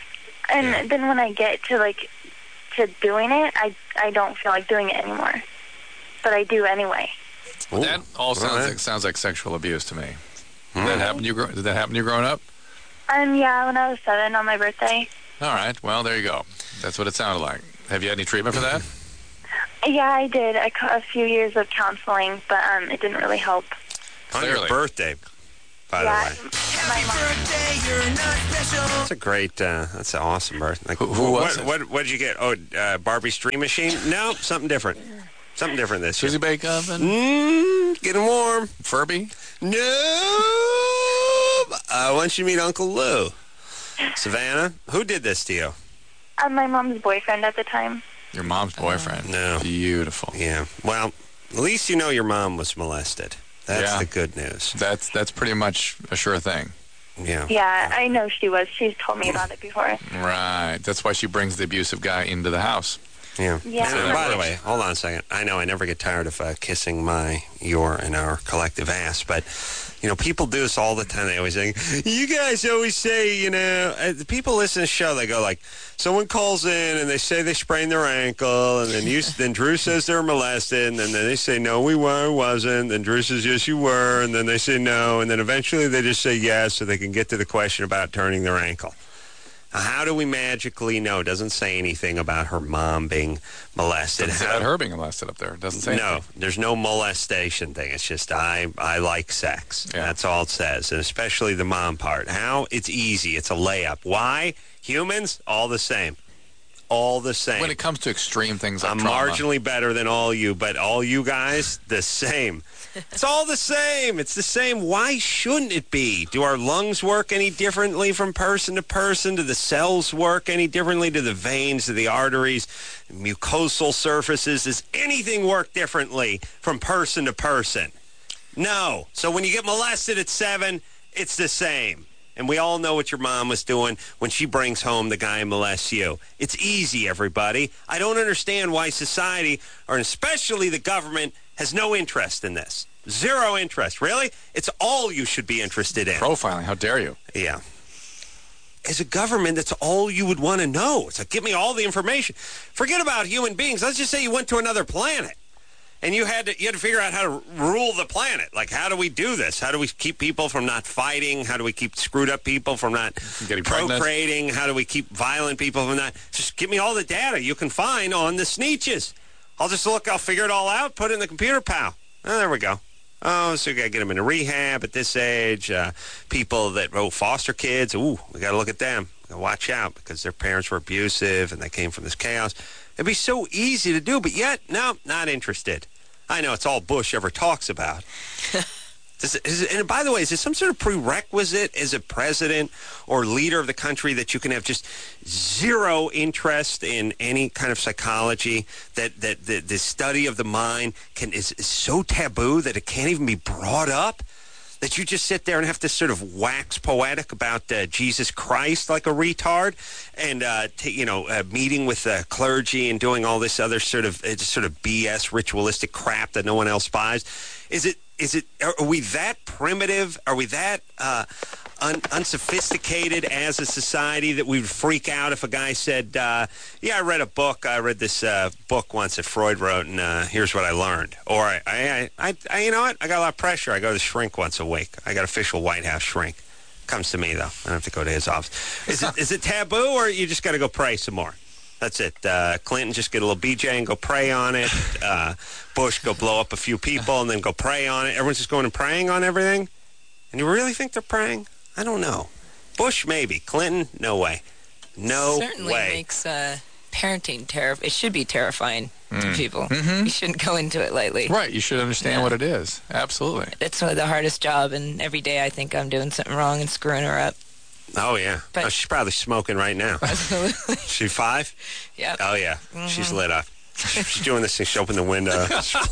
Speaker 6: And
Speaker 1: Yeah.
Speaker 6: then when I get to like, to doing it, I I don't feel like doing it anymore, but I do anyway.
Speaker 1: Ooh.
Speaker 2: That all sounds
Speaker 1: All right.
Speaker 2: like sounds like sexual abuse to me.
Speaker 1: Hmm.
Speaker 2: Did that happen to you? gro- Did that happen to you growing up?
Speaker 6: Um, yeah, when I was seven on my birthday.
Speaker 2: All right. Well, there you go. That's what it sounded like. Have you had any treatment for that?
Speaker 6: Yeah, I did a, a few years of counseling, but um, it didn't really help.
Speaker 1: On your
Speaker 2: Clearly.
Speaker 1: birthday, by
Speaker 6: yeah,
Speaker 1: the way.
Speaker 6: my mom.
Speaker 1: That's a great, uh, that's an awesome birthday. Like,
Speaker 2: Who- who was
Speaker 1: what,
Speaker 2: it?
Speaker 1: what, what did you get? Oh, uh, Barbie's Dream Machine? No, something different. Something different this year.
Speaker 2: Susie Bake Oven?
Speaker 1: Mmm, getting warm.
Speaker 2: Furby?
Speaker 1: No. I want you to meet Uncle Lou. Savannah, who did this to you?
Speaker 6: Um, my mom's boyfriend at the time.
Speaker 2: Your mom's boyfriend.
Speaker 1: No.
Speaker 2: Beautiful.
Speaker 1: Yeah. Well, at least you know your mom was molested. That's
Speaker 2: Yeah.
Speaker 1: the good news.
Speaker 2: That's that's pretty much a sure thing.
Speaker 1: Yeah.
Speaker 6: Yeah, I know she was. She's told me about it before.
Speaker 2: Right. That's why she brings the abusive guy into the house.
Speaker 1: Yeah.
Speaker 6: Yeah.
Speaker 1: And, uh, by the way, hold on a second. I know I never get tired of uh, kissing my, your, and our collective ass, but, you know, people do this all the time. They always say, you guys always say, you know, uh, the people listen to the show, they go like, someone calls in and they say they sprained their ankle, and then you, then Drew says they're molested, and then they say, no, we were, wasn't, then Drew says, yes, you were, and then they say no, and then eventually they just say yes so they can get to the question about turning their ankle. How do we magically know? It doesn't say anything about her mom being molested.
Speaker 2: Doesn't say
Speaker 1: How-
Speaker 2: about her being molested up there. It doesn't say
Speaker 1: no,
Speaker 2: anything.
Speaker 1: there's no molestation thing. It's just I I like sex.
Speaker 2: Yeah.
Speaker 1: That's all it says, and especially the mom part. How? It's easy. It's a layup. Why? Humans, all the same. All the same.
Speaker 2: When it comes to extreme things like
Speaker 1: I'm
Speaker 2: trauma.
Speaker 1: marginally better than all you, but all you guys, the same. It's all the same. It's the same. Why shouldn't it be? Do our lungs work any differently from person to person? Do the cells work any differently? Do the veins, do the arteries, mucosal surfaces? Does anything work differently from person to person? No. So when you get molested at seven, it's the same. And we all know what your mom was doing when she brings home the guy who molests you. It's easy, everybody. I don't understand why society, or especially the government, has no interest in this. Zero interest. Really? It's all you should be interested in.
Speaker 2: Profiling. How dare you?
Speaker 1: Yeah. As a government, that's all you would want to know. It's like, give me all the information. Forget about human beings. Let's just say you went to another planet. And you had to you had to figure out how to rule the planet. Like, how do we do this? How do we keep people from not fighting? How do we keep screwed up people from not
Speaker 2: Getting pregnant.
Speaker 1: procreating? How do we keep violent people from not? Just give me all the data you can find on the Sneetches. I'll just look. I'll figure it all out. Put it in the computer, pal. Oh, there we go. Oh, so we got to get them into rehab at this age. Uh, people that, oh, foster kids. Ooh, we got to look at them. Gotta watch out because their parents were abusive and they came from this chaos. It'd be so easy to do, but yet, no, not interested. I know it's all Bush ever talks about. Does it, is it, and by the way, is there some sort of prerequisite as a president or leader of the country that you can have just zero interest in any kind of psychology, that, that the, the study of the mind can is, is so taboo that it can't even be brought up? That you just sit there and have to sort of wax poetic about uh, Jesus Christ like a retard, and uh, t- you know, uh, meeting with uh, clergy and doing all this other sort of uh, just sort of B S ritualistic crap that no one else buys. Is it? Is it? Are we that primitive? Are we that uh, un- unsophisticated as a society that we would freak out if a guy said, uh, "Yeah, I read a book. I read this uh, book once that Freud wrote, and uh, here's what I learned." Or, I, I, I, I, you know what? I got a lot of pressure. I go to the shrink once a week. I got official White House shrink. Comes to me though. I don't have to go to his office. Is it? Is it taboo, or you just got to go pray some more? That's it. Uh, Clinton, just get a little B J and go pray on it. Uh, Bush, go blow up a few people and then go pray on it. Everyone's just going and praying on everything? And you really think they're praying? I don't know. Bush, maybe. Clinton, no way. No
Speaker 4: Certainly
Speaker 1: way.
Speaker 4: makes uh, parenting terrifying. It should be terrifying
Speaker 2: Mm.
Speaker 4: to people.
Speaker 2: Mm-hmm.
Speaker 4: You shouldn't go into it lightly.
Speaker 2: Right. You should understand
Speaker 4: Yeah.
Speaker 2: what it is. Absolutely.
Speaker 4: It's one of the hardest job, and every day I think I'm doing something wrong and screwing her up.
Speaker 1: Oh, yeah.
Speaker 4: But-
Speaker 1: Oh, she's probably smoking right now.
Speaker 4: Absolutely.
Speaker 1: She five?
Speaker 4: Yep.
Speaker 1: Oh, yeah. She's lit up. She's doing this thing. She opened the window.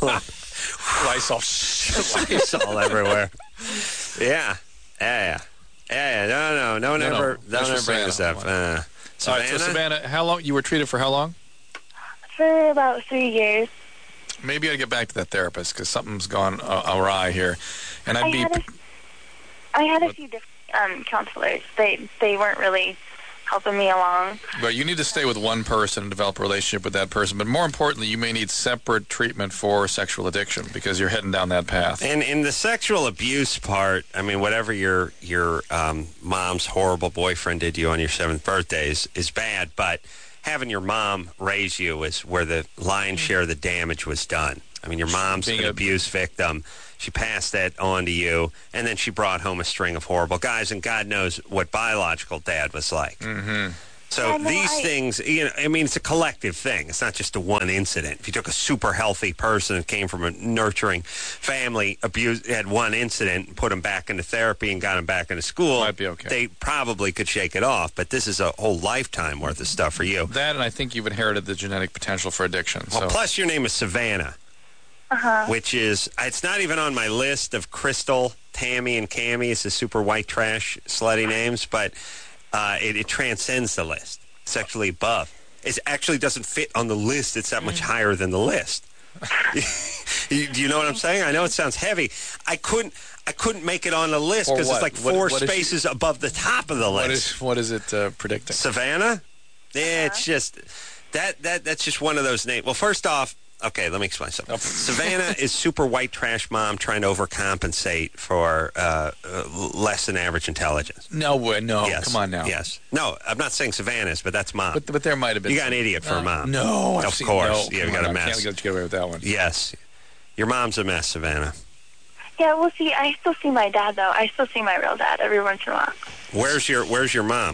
Speaker 2: Lysol.
Speaker 1: It's all everywhere. Yeah. Yeah, yeah. Yeah, yeah. No, no. No one
Speaker 2: No, no.
Speaker 1: ever,
Speaker 2: That's
Speaker 1: don't
Speaker 2: for
Speaker 1: ever bring this
Speaker 2: Savannah.
Speaker 1: up. Uh,
Speaker 2: All
Speaker 1: Savannah?
Speaker 2: right. So Savannah, how long you were treated for? How long?
Speaker 6: For about three years.
Speaker 2: Maybe I got to get back to that therapist because something's gone uh, awry here, and I'd
Speaker 6: I
Speaker 2: be.
Speaker 6: had a, I had a few different um, counselors. They they weren't really helping me along.
Speaker 2: But you need to stay with one person and develop a relationship with that person. But more importantly, you may need separate treatment for sexual addiction because you're heading down that path.
Speaker 1: And in the sexual abuse part, I mean, whatever your your um, mom's horrible boyfriend did to you on your seventh birthday is, is bad, but having your mom raise you is where the lion's share of the damage was done. I mean, your mom's
Speaker 2: Being
Speaker 1: an
Speaker 2: a-
Speaker 1: abuse victim. She passed that on to you, and then she brought home a string of horrible guys, and God knows what biological dad was like.
Speaker 2: Mm-hmm.
Speaker 1: So
Speaker 6: I know,
Speaker 1: these
Speaker 6: I-
Speaker 1: things, you know, I mean, it's a collective thing. It's not just a one incident. If you took a super healthy person that came from a nurturing family, abused, had one incident, and put them back into therapy and got them back into school,
Speaker 2: Might be okay.
Speaker 1: they probably could shake it off. But this is a whole lifetime worth of stuff for you.
Speaker 2: That, and I think you've inherited the genetic potential for addiction.
Speaker 1: Well,
Speaker 2: So
Speaker 1: plus your name is Savannah,
Speaker 6: Uh-huh.
Speaker 1: which is, it's not even on my list of Crystal, Tammy, and Cammy. It's the super white trash slutty names, but uh, it, it transcends the list. Sexually above. It actually doesn't fit on the list. It's that much higher than the list. You- Do you know what I'm saying? I know it sounds heavy. I couldn't I couldn't make it on the list
Speaker 2: Or
Speaker 1: because it's
Speaker 2: what?
Speaker 1: like
Speaker 2: What-
Speaker 1: four
Speaker 2: what is she-
Speaker 1: spaces above the top of the list.
Speaker 2: what is what is it uh, predicting?
Speaker 1: Savannah? Yeah, it's just that that that's just one of those names. Well, first off, okay, let me explain something.
Speaker 2: Oh.
Speaker 1: Savannah is super white trash mom trying to overcompensate for uh, uh, less than average intelligence.
Speaker 2: No way, no.
Speaker 1: yes.
Speaker 2: Come on now.
Speaker 1: Yes. No, I'm not saying Savannah's, but that's mom.
Speaker 2: But, but there might have been.
Speaker 1: You got
Speaker 2: some-
Speaker 1: an idiot for a mom.
Speaker 2: No, I've
Speaker 1: Of
Speaker 2: seen-
Speaker 1: course.
Speaker 2: no,
Speaker 1: Yeah, you
Speaker 2: come
Speaker 1: got
Speaker 2: on,
Speaker 1: a
Speaker 2: I
Speaker 1: mess.
Speaker 2: can't let you get away with that one.
Speaker 1: Yes. Your mom's a mess, Savannah.
Speaker 6: Yeah, well, see, I still see my dad, though. I still see my real dad every once in a while.
Speaker 1: Where's your Where's your mom?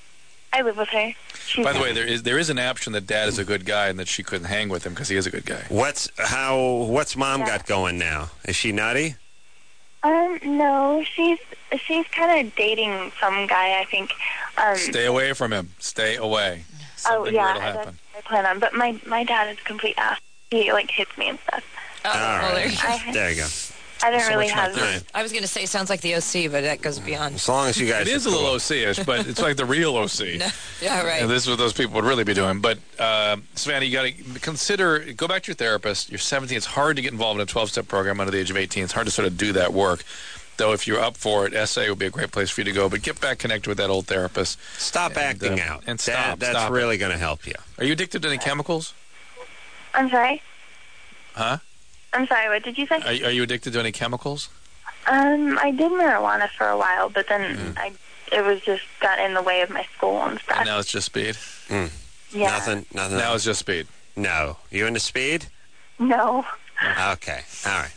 Speaker 6: I live with her. She's
Speaker 2: By the way, there is there is an option that Dad is a good guy and that she couldn't hang with him because he is a good guy.
Speaker 1: What's how What's mom
Speaker 6: Yeah.
Speaker 1: got going now? Is she nutty?
Speaker 6: Um, no, she's she's kind of dating some guy, I think. Um,
Speaker 2: Stay away from him. Stay away.
Speaker 6: oh,
Speaker 2: Something
Speaker 6: yeah,
Speaker 2: weird will
Speaker 6: that's
Speaker 2: happen.
Speaker 6: what I plan on. But my, my dad is a complete ass. He, like, hits me and stuff.
Speaker 4: Oh,
Speaker 1: All
Speaker 4: well, there
Speaker 1: right.
Speaker 4: you go.
Speaker 6: I,
Speaker 1: There you go.
Speaker 6: I didn't
Speaker 2: So
Speaker 6: really
Speaker 2: much
Speaker 6: have...
Speaker 2: like
Speaker 1: All right.
Speaker 4: I was going to say sounds like the O C, but that goes beyond.
Speaker 1: As long as you guys
Speaker 2: It is
Speaker 1: are
Speaker 2: a little
Speaker 1: cool.
Speaker 2: O C-ish, but it's like the real O C.
Speaker 4: No. Yeah, right.
Speaker 2: And this is what those people would really be doing. But, uh, Savannah, you got to consider, go back to your therapist. You're seventeen. It's hard to get involved in a twelve-step program under the age of eighteen. It's hard to sort of do that work. Though if you're up for it, S A would be a great place for you to go. But get back connected with that old therapist.
Speaker 1: Stop
Speaker 2: And,
Speaker 1: acting
Speaker 2: uh,
Speaker 1: out.
Speaker 2: and
Speaker 1: That-
Speaker 2: stop,
Speaker 1: that's
Speaker 2: stop it.
Speaker 1: really going to help you.
Speaker 2: Are you addicted to any chemicals?
Speaker 6: I'm sorry?
Speaker 2: Huh?
Speaker 6: I'm sorry, what did you say?
Speaker 2: Are, are you addicted to any chemicals?
Speaker 6: Um, I did marijuana for a while, but then
Speaker 2: Mm-hmm.
Speaker 6: I it was just got in the way of my school and stuff.
Speaker 2: And now it's just speed?
Speaker 6: yeah.
Speaker 1: Nothing. Nothing.
Speaker 2: Now it's just speed.
Speaker 1: No. You into speed?
Speaker 6: No.
Speaker 1: Okay. All right.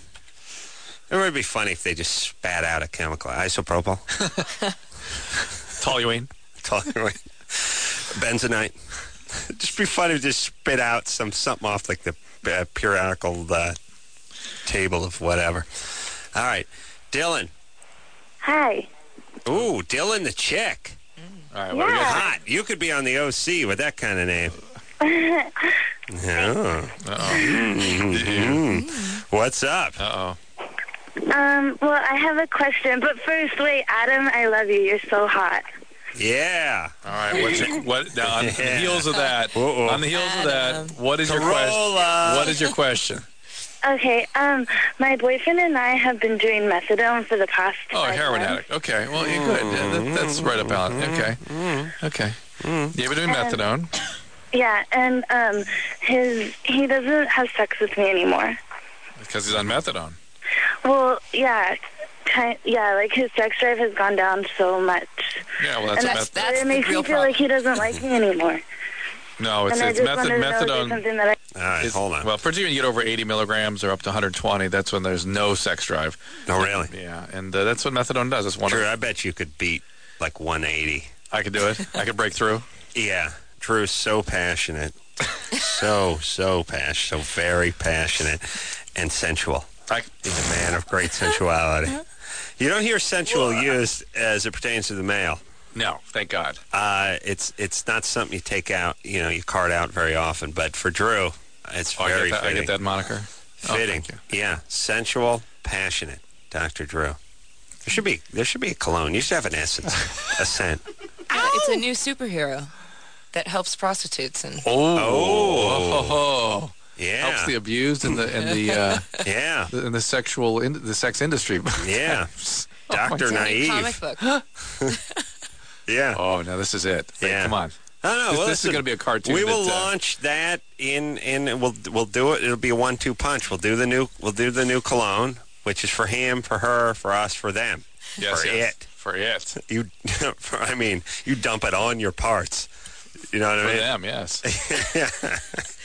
Speaker 1: It would be funny if they just spat out a chemical. Isopropyl.
Speaker 2: Toluene.
Speaker 1: Toluene. Bentonite. It'd just be funny to just spit out some something off like the uh, periodical uh, table of whatever. All right. Dylan.
Speaker 6: Hi.
Speaker 1: Ooh, Dylan the chick.
Speaker 2: All right, what do we got?
Speaker 1: Hot. You could be on the O C with that kind of name. Oh. Mhm. What's up?
Speaker 2: Uh-oh.
Speaker 5: Um, well, I have a question, but first, wait, Adam, I love you. You're so hot.
Speaker 1: Yeah.
Speaker 2: All right, what's your, what, now, on the
Speaker 1: Yeah.
Speaker 2: heels of that,
Speaker 1: Uh-oh.
Speaker 2: on the heels of
Speaker 4: Adam.
Speaker 2: that, what is your question?
Speaker 1: Corolla.
Speaker 2: What is your question?
Speaker 5: Okay, um, my boyfriend and I have been doing methadone for the past
Speaker 2: Oh, a
Speaker 5: five
Speaker 2: heroin
Speaker 5: months.
Speaker 2: addict. Okay, well, you're good. Yeah, that, that's right about it. Okay. Okay. You've been doing methadone.
Speaker 5: Yeah, and um, his he doesn't have sex with me anymore.
Speaker 2: Because he's on methadone.
Speaker 5: Well, yeah, kind, yeah, like his sex drive has gone down so much,
Speaker 2: Yeah, well, that's
Speaker 5: and
Speaker 2: a
Speaker 4: that's-
Speaker 2: meth-
Speaker 4: that's
Speaker 5: it
Speaker 4: the
Speaker 5: makes
Speaker 4: real
Speaker 5: me feel like he doesn't like me anymore.
Speaker 2: No, it's,
Speaker 5: And I
Speaker 2: it's
Speaker 5: just
Speaker 2: method,
Speaker 5: wanted to know if there's
Speaker 2: methadone.
Speaker 5: something that I.
Speaker 1: All right,
Speaker 2: is-
Speaker 1: hold on.
Speaker 2: Well, particularly when you get over eighty milligrams or up to one hundred twenty, that's when there's no sex drive.
Speaker 1: Oh, really?
Speaker 2: Yeah, and uh, that's what methadone does. It's one
Speaker 1: Drew,
Speaker 2: of,
Speaker 1: I bet you could beat like one eighty.
Speaker 2: I could do it. I could break through.
Speaker 1: Yeah. Drew's so passionate. so, so passionate. So very passionate and sensual.
Speaker 2: I,
Speaker 1: He's a man of great sensuality. You don't hear sensual used as it pertains to the male.
Speaker 2: no, thank God.
Speaker 1: Uh, it's it's not something you take out, you know, you cart out very often. But for Drew, it's
Speaker 2: Oh, I,
Speaker 1: very
Speaker 2: get that, I
Speaker 1: fitting.
Speaker 2: get that moniker. Oh,
Speaker 1: Fitting.
Speaker 2: thank you.
Speaker 1: Yeah. Sensual, passionate. Doctor Drew. There should be there should be a cologne. You should have an essence, a scent.
Speaker 4: Yeah, it's a new superhero that helps prostitutes and
Speaker 2: Oh,
Speaker 1: Oh.
Speaker 2: oh,
Speaker 1: Yeah.
Speaker 2: helps the abused and the and the uh,
Speaker 1: yeah.
Speaker 2: in the sexual in, the sex industry.
Speaker 1: Yeah.
Speaker 2: Oh,
Speaker 1: Doctor
Speaker 2: my God.
Speaker 1: Naive.
Speaker 4: comic book.
Speaker 1: Yeah.
Speaker 2: Oh, now this is it. Hey,
Speaker 1: Yeah.
Speaker 2: come on.
Speaker 1: No, no.
Speaker 2: This,
Speaker 1: well,
Speaker 2: this is
Speaker 1: listen,
Speaker 2: going to be a cartoon.
Speaker 1: We
Speaker 2: that,
Speaker 1: will
Speaker 2: uh,
Speaker 1: launch that in in we'll we'll do it. It'll be a one two punch. We'll do the new we'll do the new cologne, which is for him, for her, for us, for them.
Speaker 2: Yes,
Speaker 1: for
Speaker 2: yes.
Speaker 1: it.
Speaker 2: For it.
Speaker 1: You, for, I mean, you dump it on your parts. You know what
Speaker 2: For
Speaker 1: I mean?
Speaker 2: them, yes.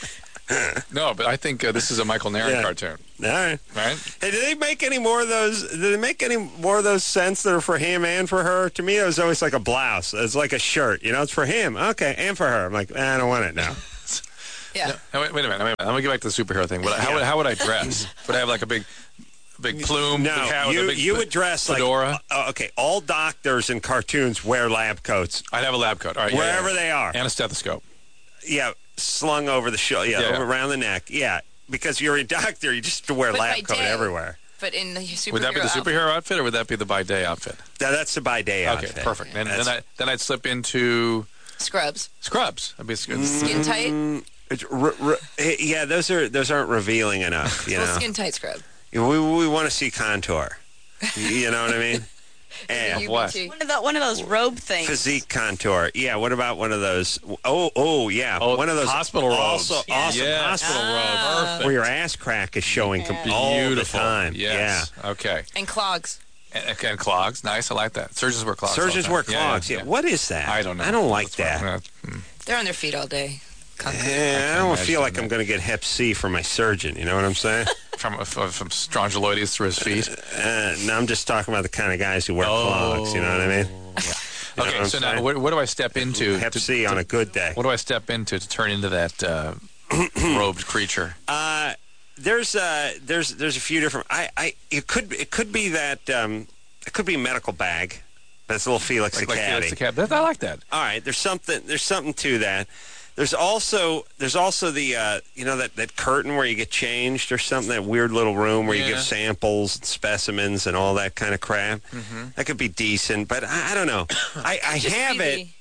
Speaker 2: No, but I think uh, this is a Michael Nairn
Speaker 1: Yeah.
Speaker 2: cartoon,
Speaker 1: All right.
Speaker 2: right?
Speaker 1: Hey, do they make any more of those? Do they make any more of those scents that are for him and for her? To me, it was always like a blouse. It's like a shirt. You know, it's for him. Okay, and for her. I'm like, eh, I don't want it now.
Speaker 4: Yeah.
Speaker 2: Now, wait, wait a minute. Wait a minute. Let me get back to the superhero thing. Would I, how, would, how would I dress? Would I have like a big, big plume?
Speaker 1: No,
Speaker 2: big hat with
Speaker 1: you
Speaker 2: a big
Speaker 1: you would dress
Speaker 2: fedora?
Speaker 1: like uh, okay. All doctors in cartoons wear lab coats
Speaker 2: I'd have a lab coat. All right, yeah,
Speaker 1: wherever
Speaker 2: yeah.
Speaker 1: they are.
Speaker 2: And a stethoscope.
Speaker 1: Yeah, slung over the shoulder. Yeah,
Speaker 2: Yeah, yeah.
Speaker 1: over around the neck. Yeah, because you're a doctor, you just have to wear a
Speaker 4: But by
Speaker 1: lab coat
Speaker 4: day.
Speaker 1: everywhere.
Speaker 4: But in the superhero
Speaker 2: Would that be the
Speaker 4: outfit.
Speaker 2: superhero outfit, or would that be the by day outfit?
Speaker 1: Now, that's the by day
Speaker 2: Okay,
Speaker 1: outfit.
Speaker 2: perfect. And
Speaker 1: That's-
Speaker 2: then I then I'd slip into
Speaker 4: Scrubs.
Speaker 2: scrubs. I'd be sc-
Speaker 4: Skin tight.
Speaker 1: Mm, it's r- r- yeah, those are those aren't revealing enough. You
Speaker 4: Full
Speaker 1: know,
Speaker 4: skin tight scrub.
Speaker 1: we we want to see contour. You know what I mean? And
Speaker 4: U B
Speaker 2: what?
Speaker 4: T.
Speaker 7: One of, the, one of those robe things.
Speaker 1: physique contour. Yeah. What about one of those? Oh, oh, yeah.
Speaker 2: Oh,
Speaker 1: one of those
Speaker 2: hospital robes.
Speaker 1: Also, awesome
Speaker 2: Yes.
Speaker 1: hospital
Speaker 4: Ah.
Speaker 1: robes
Speaker 2: Perfect.
Speaker 1: where your ass crack is showing com-
Speaker 7: Yeah.
Speaker 1: all the
Speaker 2: Beautiful.
Speaker 1: time.
Speaker 2: Yes. Okay.
Speaker 4: And clogs.
Speaker 2: And, and clogs. Nice. I like that. Surgeons wear clogs. all
Speaker 1: Surgeons
Speaker 2: the
Speaker 1: wear
Speaker 2: time.
Speaker 1: clogs. Yeah, What is that?
Speaker 2: I don't know.
Speaker 1: I don't like
Speaker 2: That's
Speaker 1: that.
Speaker 2: what- uh, mm.
Speaker 4: They're on their feet all day. Concrete.
Speaker 1: Yeah, I don't
Speaker 2: imagine
Speaker 1: feel like
Speaker 2: that.
Speaker 1: I'm going to get Hep C from my surgeon. You know what I'm saying?
Speaker 2: From from, from strongyloides through his feet.
Speaker 1: uh, no, I'm just talking about the kind of guys who wear
Speaker 2: Oh.
Speaker 1: clogs. You know what I mean? You know
Speaker 2: Okay,
Speaker 1: what
Speaker 2: so
Speaker 1: I'm
Speaker 2: now
Speaker 1: saying?
Speaker 2: what, what do I step into?
Speaker 1: Hep
Speaker 2: to-
Speaker 1: C on a good day.
Speaker 2: What do I step into to turn into that uh, robed creature?
Speaker 1: Uh, there's uh, there's there's a few different. I, I it could it could be that um, it could be a medical bag. That's a little Felix
Speaker 2: Like,
Speaker 1: the
Speaker 2: like
Speaker 1: caddy.
Speaker 2: Felix the cat. That- I like that.
Speaker 1: All right, there's something there's something to that. There's also there's also the uh, you know that, that curtain where you get changed or something, that weird little room where you
Speaker 2: Yeah.
Speaker 1: give samples and specimens and all that kind of crap.
Speaker 2: Mm-hmm.
Speaker 1: That could be decent, but I, I don't know. I, I
Speaker 4: Just
Speaker 1: have
Speaker 4: be
Speaker 1: it.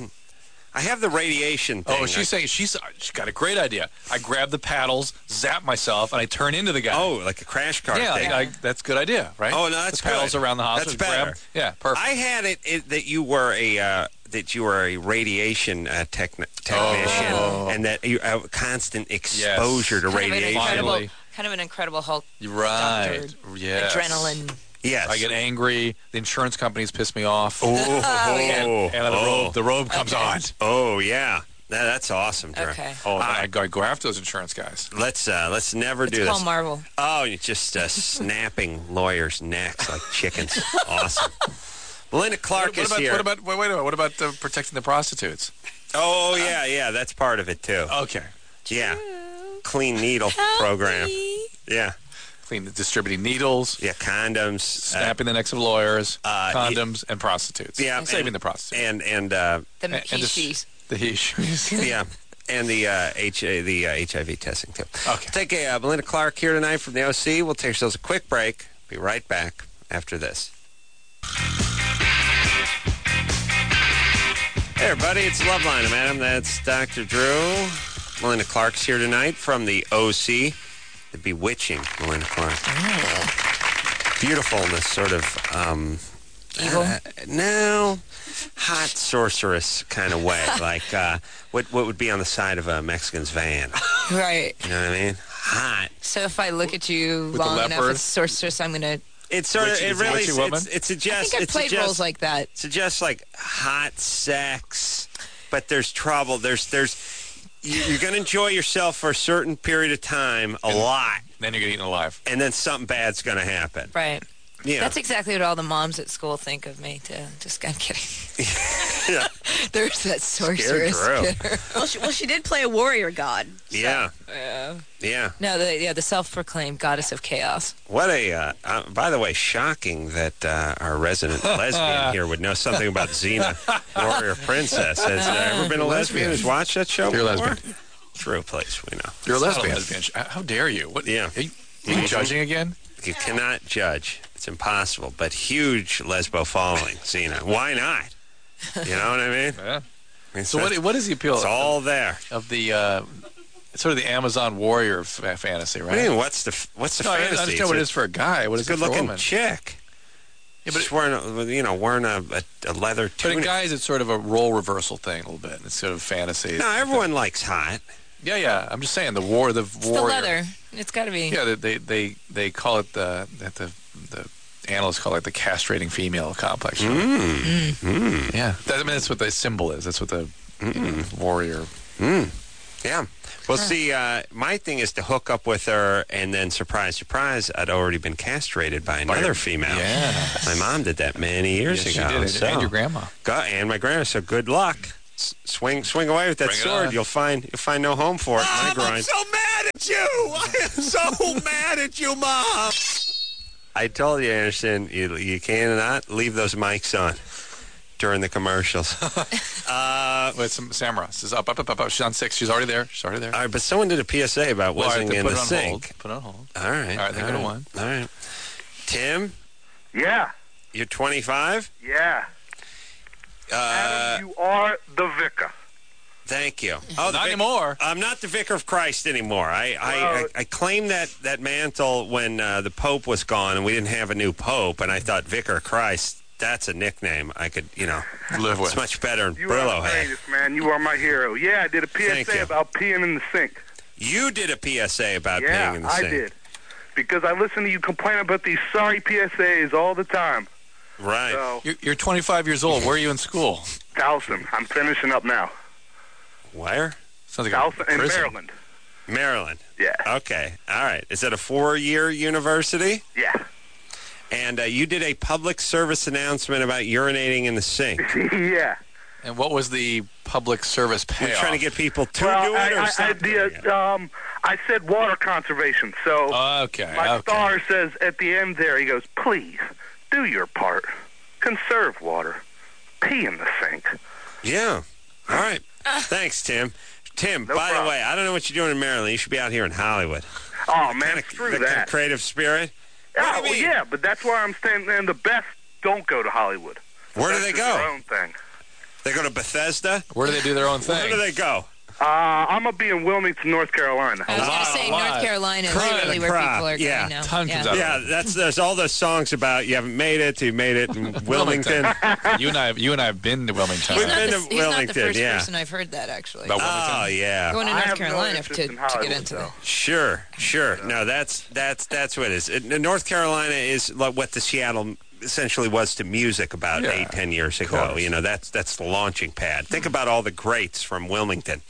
Speaker 1: I have the radiation thing.
Speaker 2: Oh, she's saying she's she's got a great idea. I grab the paddles, zap myself, and I turn into the guy.
Speaker 1: Oh, like a crash cart
Speaker 2: yeah,
Speaker 1: thing.
Speaker 2: I, I, that's a good idea, right?
Speaker 1: Oh, no, that's
Speaker 2: the paddles
Speaker 1: good.
Speaker 2: around the house.
Speaker 1: That's
Speaker 2: grab-
Speaker 1: better.
Speaker 2: Yeah, perfect.
Speaker 1: I had it, it that you were a uh, that you were a radiation uh, techni- technician,
Speaker 2: Oh.
Speaker 1: and that you uh, constant exposure to
Speaker 4: Kind of an
Speaker 1: radiation.
Speaker 4: incredible,
Speaker 2: Finally.
Speaker 4: kind of an incredible Hulk.
Speaker 2: You're right.
Speaker 4: Doctor,
Speaker 2: Yes.
Speaker 4: Adrenaline.
Speaker 1: Yes.
Speaker 2: I get angry. The insurance companies piss me off.
Speaker 1: Oh,
Speaker 2: and, and the
Speaker 1: oh.
Speaker 2: robe, the robe comes
Speaker 4: Okay.
Speaker 2: on.
Speaker 1: Oh yeah, that, that's awesome, Drew.
Speaker 4: Okay.
Speaker 2: Oh, then
Speaker 1: I-
Speaker 2: I go, I go after those insurance guys.
Speaker 1: Let's uh, let's never
Speaker 4: It's
Speaker 1: do
Speaker 4: called
Speaker 1: this.
Speaker 4: Marvel.
Speaker 1: Oh, you're just uh, snapping lawyers' necks like chickens. Awesome. Melinda Clark
Speaker 2: What, what
Speaker 1: is
Speaker 2: about,
Speaker 1: here.
Speaker 2: what about? Wait, wait a minute. What about uh, protecting the prostitutes?
Speaker 1: oh yeah, yeah, that's part of it too.
Speaker 2: Okay.
Speaker 1: Yeah, clean needle program. Yeah,
Speaker 2: Clean, distributing needles,
Speaker 1: yeah, condoms. uh,
Speaker 2: snapping the necks of lawyers,
Speaker 1: uh,
Speaker 2: condoms, and prostitutes.
Speaker 1: yeah,
Speaker 2: And saving
Speaker 1: and-
Speaker 2: the prostitutes.
Speaker 1: and and uh,
Speaker 4: The
Speaker 2: And- and just-
Speaker 4: Makishis.
Speaker 2: the he
Speaker 1: yeah, and the uh, H the uh, H I V testing too.
Speaker 2: Okay.
Speaker 1: Take a uh, Melinda Clark here tonight from the O C. We'll take ourselves a quick break. Be right back after this. Hey everybody, it's Loveline, Madam. That's Doctor Drew. Melinda Clark's here tonight from the O C. The bewitching Melinda Clark. Beautiful in this sort of um,
Speaker 4: Evil.
Speaker 1: Uh, no, hot sorceress kind of way, like uh, what what would be on the side of a Mexican's van.
Speaker 4: Right.
Speaker 1: You know what I mean? Hot.
Speaker 4: So if I look at you
Speaker 2: the
Speaker 4: long enough
Speaker 2: leopard?
Speaker 4: as sorceress, I'm gonna.
Speaker 1: It's sort of
Speaker 2: Witchy-
Speaker 1: it really
Speaker 2: witchy woman?
Speaker 1: it's, it
Speaker 4: I
Speaker 1: suggests
Speaker 4: think I've
Speaker 1: it
Speaker 4: played
Speaker 1: suggests,
Speaker 4: roles like that.
Speaker 1: suggests like hot sex, but there's trouble. There's there's you- you're going to enjoy yourself for a certain period of time, a lot,
Speaker 2: Then you're getting eaten alive.
Speaker 1: and then something bad's going to happen.
Speaker 4: Right.
Speaker 1: Yeah.
Speaker 4: That's exactly what all the moms at school think of me. Too. Just I'm kidding.
Speaker 1: Yeah.
Speaker 4: There's that
Speaker 1: Scared
Speaker 4: sorceress.
Speaker 1: Drew.
Speaker 7: Well, she, well, she did play a warrior god.
Speaker 1: Yeah.
Speaker 4: Yeah.
Speaker 1: Yeah.
Speaker 4: No, the yeah the self-proclaimed goddess of chaos.
Speaker 1: What a, uh, uh, by the way, shocking that uh, our resident lesbian here would know something about Xena, Warrior Princess. Has there ever been a lesbian who's watched that show
Speaker 2: You're a
Speaker 1: before?
Speaker 2: lesbian.
Speaker 1: True, please, we know.
Speaker 2: You're a It's not lesbian.
Speaker 1: lesbian.
Speaker 2: How dare you? What?
Speaker 1: Yeah.
Speaker 2: Are you, are you judging again?
Speaker 1: You cannot judge. It's impossible. But huge lesbo following, Xena. Why not? You know what I mean?
Speaker 2: Yeah.
Speaker 1: I mean
Speaker 2: So
Speaker 1: so
Speaker 2: what? What is the appeal
Speaker 1: it's all there.
Speaker 2: of the uh, sort of the Amazon warrior fa- fantasy, right?
Speaker 1: What do you mean, what's the, f- what's the
Speaker 2: no, I
Speaker 1: fantasy?
Speaker 2: understand
Speaker 1: It's
Speaker 2: what
Speaker 1: a-
Speaker 2: it is for a guy. What is
Speaker 1: It's a
Speaker 2: it for a
Speaker 1: good-looking
Speaker 2: woman?
Speaker 1: chick.
Speaker 2: Yeah, but
Speaker 1: Just wearing, a, you know, wearing a, a, a leather
Speaker 2: But in
Speaker 1: tunic.
Speaker 2: guys, it's sort of a role reversal thing a little bit. It's sort of fantasy.
Speaker 1: No, everyone likes hot.
Speaker 2: Yeah, yeah. I'm just saying the war, the
Speaker 4: It's the
Speaker 2: warrior.
Speaker 4: leather. It's got to be.
Speaker 2: Yeah, they, they they they call it the that the the analysts call it the castrating female complex.
Speaker 1: Mm. Mm.
Speaker 2: Yeah, that, I mean that's what the symbol is. That's what the you know, warrior.
Speaker 1: Mm. Yeah. Well, see, uh, my thing is to hook up with her, and then surprise, surprise, I'd already been castrated by another
Speaker 2: your-
Speaker 1: female.
Speaker 2: Yeah.
Speaker 1: My mom did that many years
Speaker 2: Yes,
Speaker 1: ago.
Speaker 2: she did. And,
Speaker 1: so.
Speaker 2: and your grandma.
Speaker 1: Go, and my grandma. So good luck. S- swing, swing away with that
Speaker 2: Bring it
Speaker 1: sword.
Speaker 2: on.
Speaker 1: You'll find, you'll find no home for it. in my grind.
Speaker 3: mad at you. I am so mad at you, Mom.
Speaker 1: I told you, Anderson, you, you cannot leave those mics on during the commercials. uh,
Speaker 2: With some Samara. This is up, up, up, up, up. She's on six. She's already there. She's already there.
Speaker 1: all right, but someone did a P S A about
Speaker 2: Well, all right,
Speaker 1: whizzing
Speaker 2: then
Speaker 1: in
Speaker 2: put
Speaker 1: the
Speaker 2: it on
Speaker 1: sink.
Speaker 2: hold. Put it on hold.
Speaker 1: All right.
Speaker 2: All right, then go to one.
Speaker 1: All right. Tim,
Speaker 8: Yeah,
Speaker 1: you're twenty-five?
Speaker 8: yeah.
Speaker 1: Uh,
Speaker 8: Adam, you are the vicar.
Speaker 1: thank you. Oh, the
Speaker 2: Not
Speaker 1: vic-
Speaker 2: anymore.
Speaker 1: I'm not the vicar of Christ anymore. I I, I,
Speaker 8: Well-
Speaker 1: I claimed that, that mantle when uh, the Pope was gone and we didn't have a new Pope, and I thought vicar of Christ, that's a nickname I could, you know,
Speaker 2: Live with.
Speaker 1: it's much better than
Speaker 8: You
Speaker 1: Brillo
Speaker 8: are the
Speaker 1: had.
Speaker 8: greatest, man. You are my hero. Yeah, I did a
Speaker 1: Thank
Speaker 8: P S A
Speaker 1: you.
Speaker 8: about peeing in the sink.
Speaker 1: You did a P S A about
Speaker 8: Yeah,
Speaker 1: peeing in the
Speaker 8: I
Speaker 1: sink.
Speaker 8: did. Because I listen to you complain about these sorry P S As all the time.
Speaker 1: Right.
Speaker 8: So,
Speaker 2: You're, you're twenty-five years old. Where are you in school?
Speaker 8: Towson, I'm finishing up now.
Speaker 1: Where?
Speaker 2: Sounds like a
Speaker 8: Towson in
Speaker 2: prison.
Speaker 8: Maryland.
Speaker 1: Maryland.
Speaker 8: Yeah,
Speaker 1: Okay. All right. Is that a four-year university?
Speaker 8: yeah.
Speaker 1: And uh, you did a public service announcement about urinating in the sink.
Speaker 8: yeah.
Speaker 2: And what was the public service
Speaker 1: You're
Speaker 2: payoff?
Speaker 1: trying to get people to
Speaker 8: Well,
Speaker 1: do it
Speaker 8: I,
Speaker 1: or
Speaker 8: I, I,
Speaker 1: stop doing it?
Speaker 8: the, um, I said water conservation. So
Speaker 2: Okay.
Speaker 8: my
Speaker 2: okay.
Speaker 8: star says at the end there, he goes, please, do your part. Conserve water. Pee in the sink.
Speaker 1: Yeah. All right. Thanks, Tim. Tim,
Speaker 8: No
Speaker 1: by the
Speaker 8: problem.
Speaker 1: way, I don't know what you're doing in Maryland. You should be out here in Hollywood.
Speaker 8: Oh, man,
Speaker 1: Kinda-
Speaker 8: screw
Speaker 1: that kind of
Speaker 8: that.
Speaker 1: creative spirit.
Speaker 8: Yeah,
Speaker 1: What do you
Speaker 8: well,
Speaker 1: mean?
Speaker 8: yeah, but that's why I'm saying, and the best don't go to Hollywood.
Speaker 1: Where do
Speaker 8: That's
Speaker 1: they
Speaker 8: just Their
Speaker 1: go?
Speaker 8: own thing.
Speaker 1: They go to Bethesda?
Speaker 2: Where do they do their own
Speaker 1: Where
Speaker 2: thing?
Speaker 1: do they go?
Speaker 8: Uh, I'm going to be in Wilmington, North Carolina.
Speaker 4: I was going to say
Speaker 2: Lot,
Speaker 4: North
Speaker 2: lot.
Speaker 4: Carolina is
Speaker 1: Crap,
Speaker 4: really where
Speaker 1: crap,
Speaker 4: people are
Speaker 1: yeah.
Speaker 4: going now.
Speaker 2: Ton
Speaker 4: yeah.
Speaker 2: comes out.
Speaker 1: Yeah, that's there's all those songs about you haven't made it, you made it in Wilmington.
Speaker 2: you and I, have, you and I have been to Wilmington.
Speaker 1: We've
Speaker 4: He's, not
Speaker 1: been
Speaker 4: the,
Speaker 1: to
Speaker 4: he's not the
Speaker 1: Wilmington,
Speaker 4: first
Speaker 1: yeah.
Speaker 4: person I've heard that, actually.
Speaker 2: About Wilmington.
Speaker 1: Oh yeah.
Speaker 4: Going to
Speaker 8: I
Speaker 4: North
Speaker 8: have no
Speaker 4: Carolina
Speaker 8: interest
Speaker 4: to,
Speaker 8: in
Speaker 4: to
Speaker 8: Hollywood,
Speaker 4: get into
Speaker 8: though.
Speaker 4: that.
Speaker 1: Sure, sure. No, that's that's that's what it is. It, North Carolina is like what the Seattle essentially was to music about
Speaker 2: Yeah,
Speaker 1: eight, ten years ago.
Speaker 2: course.
Speaker 1: You know, that's that's the launching pad. Think about all the greats from Wilmington.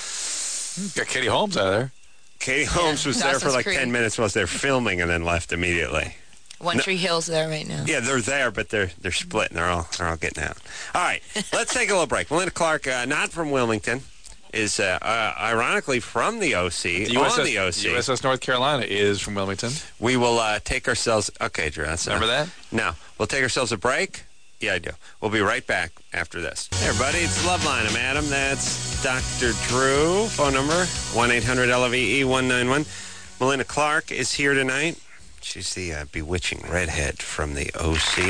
Speaker 2: Got Katie Holmes out of there.
Speaker 1: Katie Holmes was there for
Speaker 4: Dawson's
Speaker 1: like
Speaker 4: Creek.
Speaker 1: ten minutes whilst they were filming, and then left immediately.
Speaker 4: One Tree Hill's there right now.
Speaker 1: Yeah, they're there, but they're they're split, and they're all they're all getting out. All right, let's take a little break. Melinda Clark, uh, not from Wilmington, is uh, uh, ironically from the O C.
Speaker 2: The
Speaker 1: on
Speaker 2: U S S,
Speaker 1: the O C,
Speaker 2: U S S North Carolina is from Wilmington.
Speaker 1: we will uh, take ourselves. Okay, Drew, that's
Speaker 2: Remember that?
Speaker 1: No, we'll take ourselves a break. Yeah, I do. We'll be right back after this. Hey, everybody, it's Loveline. I'm Adam. That's Doctor Drew. Phone number, one eight hundred L V E one nine one. Melinda Clark is here tonight. She's the uh, bewitching redhead from the O C.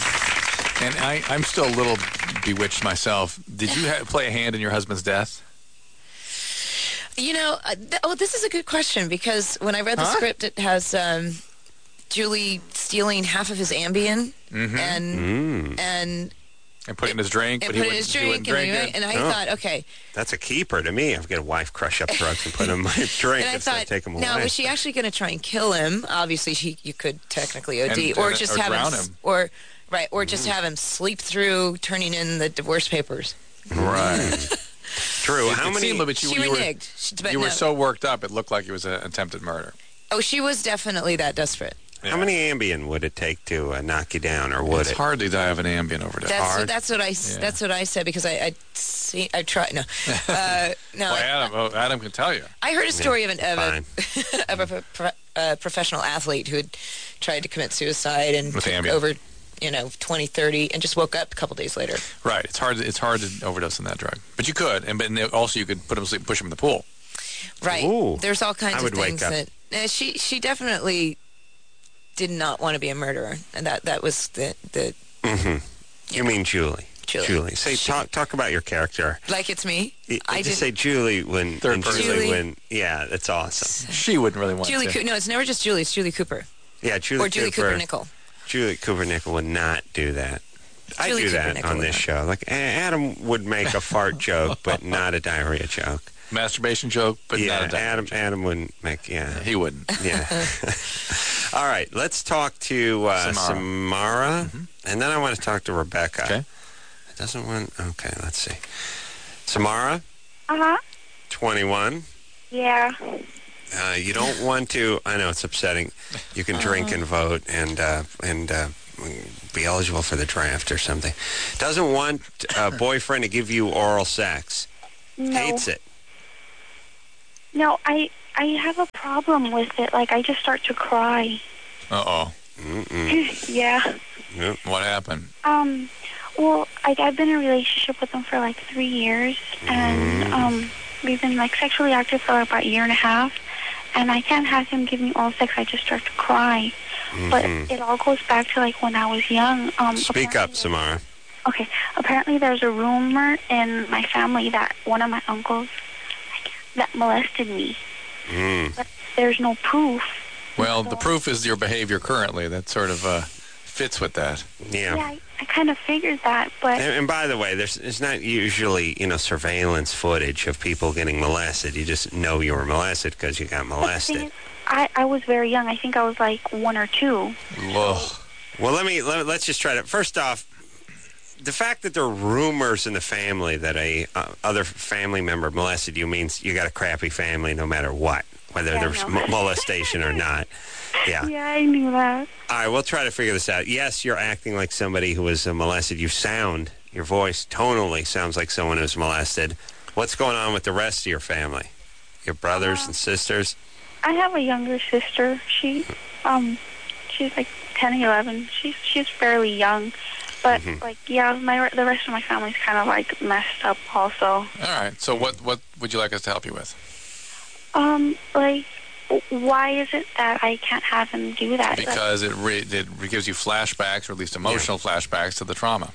Speaker 2: And I, I'm still a little bewitched myself. Did you ha- play a hand in your husband's death?
Speaker 4: You know, uh, th- oh, this is a good question because when I read the
Speaker 2: Huh?
Speaker 4: script, it has um, Julie stealing half of his Ambien
Speaker 2: Mm-hmm.
Speaker 4: and
Speaker 1: Mm.
Speaker 4: and
Speaker 2: And put it in his drink,
Speaker 4: and
Speaker 2: but
Speaker 4: put
Speaker 2: he
Speaker 4: it in
Speaker 2: wouldn't,
Speaker 4: his
Speaker 2: he
Speaker 4: drink,
Speaker 2: wouldn't
Speaker 4: and,
Speaker 2: drink
Speaker 4: anyway,
Speaker 2: it.
Speaker 4: and I
Speaker 1: Oh.
Speaker 4: thought, okay,
Speaker 1: That's a keeper to me. I've got a wife crush up drugs and put them in my drink
Speaker 4: and I
Speaker 1: instead
Speaker 4: thought,
Speaker 1: of take them away.
Speaker 4: now was she actually going to try and kill him? Obviously, she you could technically O D,
Speaker 2: And-
Speaker 4: or
Speaker 2: and-
Speaker 4: just
Speaker 2: or
Speaker 4: have
Speaker 2: drown
Speaker 4: s-
Speaker 2: him.
Speaker 4: or right, or just have him sleep through turning in the divorce papers.
Speaker 2: Right.
Speaker 1: True.
Speaker 2: It-
Speaker 1: How
Speaker 2: it
Speaker 1: many?
Speaker 2: seemed, but you,
Speaker 4: she
Speaker 2: you were,
Speaker 4: reneged. She, but
Speaker 2: you were
Speaker 4: no.
Speaker 2: so worked up, it looked like it was an attempted murder.
Speaker 4: Oh, she was definitely that desperate.
Speaker 1: How many Ambien would it take to uh, knock you down, or would
Speaker 2: It's
Speaker 1: it?
Speaker 2: hard to die of an Ambien overdose.
Speaker 4: That's
Speaker 1: hard.
Speaker 4: that's what I s
Speaker 2: Yeah.
Speaker 4: that's what I said because I I see I tried no uh, no
Speaker 2: Well,
Speaker 4: I,
Speaker 2: Adam, oh, Adam can tell you.
Speaker 4: I heard a story of an of
Speaker 1: Fine.
Speaker 4: a, of a pro- pro- uh, professional athlete who had tried to commit suicide and
Speaker 2: With
Speaker 4: took
Speaker 2: Ambien.
Speaker 4: over you know twenty thirty and just woke up a couple days later.
Speaker 2: Right. It's hard. To, it's hard to overdose on that drug, but you could, and but and also you could put him to sleep, push him in the pool.
Speaker 4: Right.
Speaker 1: Ooh.
Speaker 4: There's all kinds
Speaker 1: I
Speaker 4: of
Speaker 1: would wake
Speaker 4: things
Speaker 1: up.
Speaker 4: that uh, she she definitely did not want to be a murderer, and that that was the the
Speaker 1: Mm-hmm. You mean Julie?
Speaker 4: Julie.
Speaker 1: Say
Speaker 4: She-
Speaker 1: talk talk about your character.
Speaker 4: like it's me.
Speaker 1: Y-
Speaker 4: I
Speaker 1: just
Speaker 4: did
Speaker 1: say Julie when
Speaker 2: Third
Speaker 1: and
Speaker 2: person.
Speaker 1: Julie
Speaker 4: Julie.
Speaker 1: when. Yeah, that's awesome.
Speaker 2: She wouldn't really want
Speaker 4: Julie
Speaker 2: to.
Speaker 4: Coo- no, it's never just Julie. It's Julie Cooper
Speaker 1: Yeah, Julie
Speaker 4: or Julie
Speaker 1: Cooper.
Speaker 4: Cooper Nickel.
Speaker 1: Julie Cooper Nickel would not do that. I
Speaker 4: Julie
Speaker 1: do
Speaker 4: Cooper
Speaker 1: that
Speaker 4: Nickel
Speaker 1: on
Speaker 4: would
Speaker 1: this
Speaker 4: not.
Speaker 1: show. Like A- Adam would make a fart joke, but not a diarrhea joke.
Speaker 2: Masturbation joke, but
Speaker 1: yeah,
Speaker 2: not a diarrhea
Speaker 1: Adam.
Speaker 2: joke.
Speaker 1: Adam wouldn't make. Yeah,
Speaker 2: He wouldn't.
Speaker 1: yeah. All right, let's talk to uh,
Speaker 2: Samara.
Speaker 1: Samara, and then I want to talk to Rebecca.
Speaker 2: Okay.
Speaker 1: It doesn't want. Okay, let's see. Samara,
Speaker 5: Uh huh.
Speaker 1: twenty-one.
Speaker 5: Yeah.
Speaker 1: Uh, you don't want to. I know it's upsetting. You can drink and vote and uh, and uh, be eligible for the draft or something. Doesn't want a boyfriend to give you oral sex.
Speaker 5: No.
Speaker 1: Hates it.
Speaker 5: No, I I have a problem with it. Like I just start to cry.
Speaker 2: Uh-oh.
Speaker 1: Mm-mm.
Speaker 5: Yeah.
Speaker 1: Yep.
Speaker 2: What happened?
Speaker 5: Um. Well, like I've been in a relationship with him for like three years, and um, we've been like sexually active for about a year and a half. And I can't have him give me oral sex. I just start to cry. But it all goes back to like when I was young. Um,
Speaker 1: Speak up, Samara.
Speaker 5: Okay. Apparently, there's a rumor in my family that one of my uncles that molested me.
Speaker 1: Mm.
Speaker 5: But there's no proof.
Speaker 2: Well, the proof is your behavior currently. That sort of uh, fits with that.
Speaker 1: Yeah.
Speaker 5: Yeah, I, I kind of figured that, but
Speaker 1: And, and by the way, there's there's not usually you know surveillance footage of people getting molested. You just know you were molested because you got
Speaker 5: the thing
Speaker 1: molested.
Speaker 5: is, I I was very young. I think I was like one or two.
Speaker 2: Ugh.
Speaker 1: Well, let me let, let's just try to. First off, the fact that there are rumors in the family that a uh, other family member molested you means you got a crappy family, no matter what, whether
Speaker 5: Yeah, I
Speaker 1: there's
Speaker 5: know.
Speaker 1: m- molestation or not. Yeah.
Speaker 5: Yeah, I knew that.
Speaker 1: All right, we'll try to figure this out. Yes, you're acting like somebody who was uh, molested. You sound, your voice tonally sounds like someone who's molested. What's going on with the rest of your family? Your brothers
Speaker 5: Uh,
Speaker 1: and sisters?
Speaker 5: I have a younger sister. She, um, she's like ten, eleven. She's she's fairly young, but
Speaker 1: Mhm.
Speaker 5: like yeah, my the rest of my family's kind of like messed up also.
Speaker 2: All right. So what, what would you like us to help you with?
Speaker 5: Um, like, w- why is it that I can't have him do that? Like,
Speaker 2: Because it, re- it gives you flashbacks, or at least emotional flashbacks to the trauma.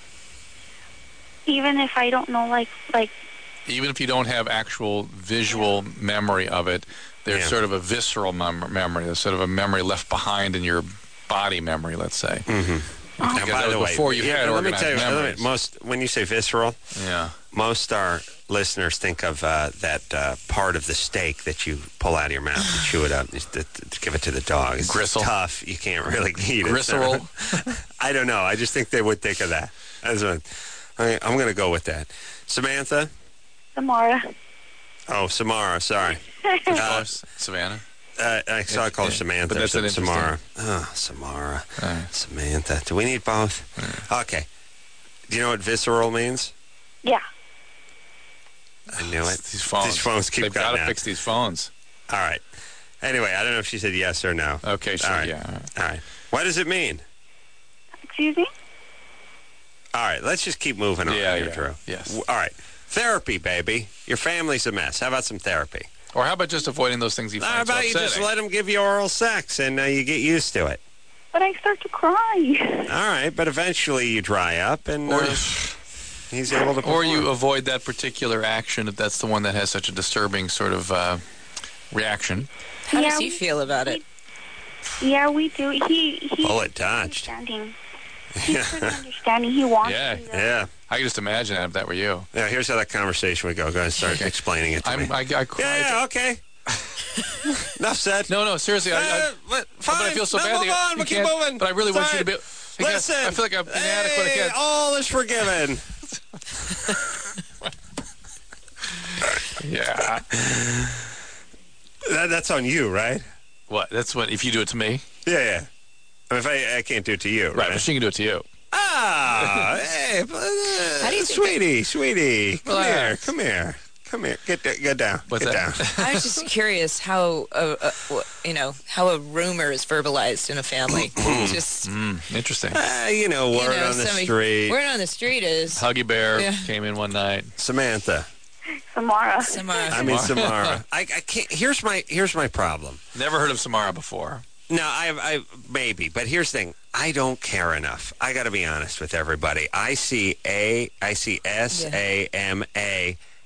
Speaker 5: even if I don't know, like like
Speaker 2: Even if you don't have actual visual memory of it, there's
Speaker 1: Yeah.
Speaker 2: sort of a visceral mem- memory. There's sort of a memory left behind in your body memory, let's say.
Speaker 1: Mm-hmm. And
Speaker 2: Because
Speaker 1: by
Speaker 2: that
Speaker 1: the
Speaker 2: was
Speaker 1: way,
Speaker 2: before you
Speaker 1: yeah,
Speaker 2: had
Speaker 1: let me
Speaker 2: organized
Speaker 1: tell you, let me-
Speaker 2: memories.
Speaker 1: most when you say visceral,
Speaker 2: Yeah.
Speaker 1: most our listeners think of uh, that uh, part of the steak that you pull out of your mouth and chew it up, just to, to give it to the dog. It's
Speaker 2: Gristle?
Speaker 1: tough. You can't really eat it.
Speaker 2: Gristle?
Speaker 1: I don't know. I just think they would think of that. That's what, I, I'm going to go with that. Samantha?
Speaker 5: Samara.
Speaker 1: Oh, Samara. Sorry.
Speaker 2: Of
Speaker 1: Uh,
Speaker 2: course, Savannah.
Speaker 1: uh, I saw I called her
Speaker 2: Yeah,
Speaker 1: Samantha.
Speaker 2: but that's
Speaker 1: so
Speaker 2: an interesting-
Speaker 1: Samara. Oh, Samara.
Speaker 2: All right.
Speaker 1: Samantha. Do we need both? Okay. Do you know what visceral means?
Speaker 5: Yeah.
Speaker 1: I knew it.
Speaker 2: These phones.
Speaker 1: These phones keep
Speaker 2: They've got
Speaker 1: cutting
Speaker 2: to
Speaker 1: out.
Speaker 2: fix these phones.
Speaker 1: All right. Anyway, I don't know if she said yes or no.
Speaker 2: Okay, sure,
Speaker 1: All right.
Speaker 2: yeah. all right.
Speaker 1: All right. What does it mean?
Speaker 5: Excuse me.
Speaker 1: All right. Let's just keep moving on
Speaker 2: Yeah,
Speaker 1: here,
Speaker 2: yeah.
Speaker 1: Drew.
Speaker 2: Yes.
Speaker 1: W- All right. Therapy, baby. Your family's a mess. How about some therapy?
Speaker 2: Or how about just avoiding those things you find
Speaker 1: How about
Speaker 2: so
Speaker 1: you just
Speaker 2: upsetting?
Speaker 1: let them give you oral sex and uh, you get used to it?
Speaker 5: But I start to cry.
Speaker 1: All right. But eventually you dry up and
Speaker 2: Or,
Speaker 1: uh, he's able to
Speaker 2: or you
Speaker 1: perform.
Speaker 2: avoid that particular action if that's the one that has such a disturbing sort of uh, reaction.
Speaker 4: How
Speaker 5: Yeah,
Speaker 4: does he
Speaker 5: we-
Speaker 4: feel about it?
Speaker 5: Yeah, we do. He he.
Speaker 1: Bullet dodged.
Speaker 5: Understanding. He's pretty understanding. He wants
Speaker 2: Yeah,
Speaker 5: to. do that.
Speaker 1: Yeah.
Speaker 2: I can just imagine that if that were you.
Speaker 1: Yeah. Here's how that conversation would go. Go ahead and start explaining it to
Speaker 2: I'm,
Speaker 1: me.
Speaker 2: I, I cried.
Speaker 1: yeah, okay. Enough said.
Speaker 2: No, no, seriously. I, I,
Speaker 1: Uh, let- fine.
Speaker 2: but I feel so
Speaker 1: No,
Speaker 2: bad.
Speaker 1: move
Speaker 2: that
Speaker 1: on.
Speaker 2: you
Speaker 1: We'll keep
Speaker 2: can't-
Speaker 1: moving.
Speaker 2: But I really
Speaker 1: It's
Speaker 2: want you
Speaker 1: all
Speaker 2: to be.
Speaker 1: right.
Speaker 2: I guess-
Speaker 1: Listen.
Speaker 2: I feel like I'm inadequate. I
Speaker 1: Hey,
Speaker 2: can't.
Speaker 1: all is forgiven.
Speaker 2: Yeah.
Speaker 1: That, that's on you, right?
Speaker 2: What? That's what. If you do it to me,
Speaker 1: Yeah, yeah. I mean, if I, I can't do it to you,
Speaker 2: right?
Speaker 1: right?
Speaker 2: But she can do it to you.
Speaker 1: Ah, hey, uh,
Speaker 4: How do you think
Speaker 1: sweetie, sweetie, come here,
Speaker 2: Relax.
Speaker 1: come here, come here. Get da- get down,
Speaker 2: What's
Speaker 1: get
Speaker 2: that?
Speaker 1: down.
Speaker 4: I was just curious how, uh, uh, wh- you know, how a rumor is verbalized in a family. just,
Speaker 2: Mm, interesting.
Speaker 1: Uh, you know, word
Speaker 4: you know,
Speaker 1: on the
Speaker 4: somebody-
Speaker 1: street.
Speaker 4: Word on the street is
Speaker 2: Huggy Bear
Speaker 4: Yeah.
Speaker 2: came in one night.
Speaker 1: Samantha.
Speaker 5: Samara.
Speaker 4: Samara.
Speaker 1: I mean Samara. I, I can't. Here's my here's my problem.
Speaker 2: Never heard of Samara before.
Speaker 1: No, I, I maybe, but here's the thing. I don't care enough. I got to be honest with everybody. I see A, I see S
Speaker 4: Yeah.
Speaker 1: A M A,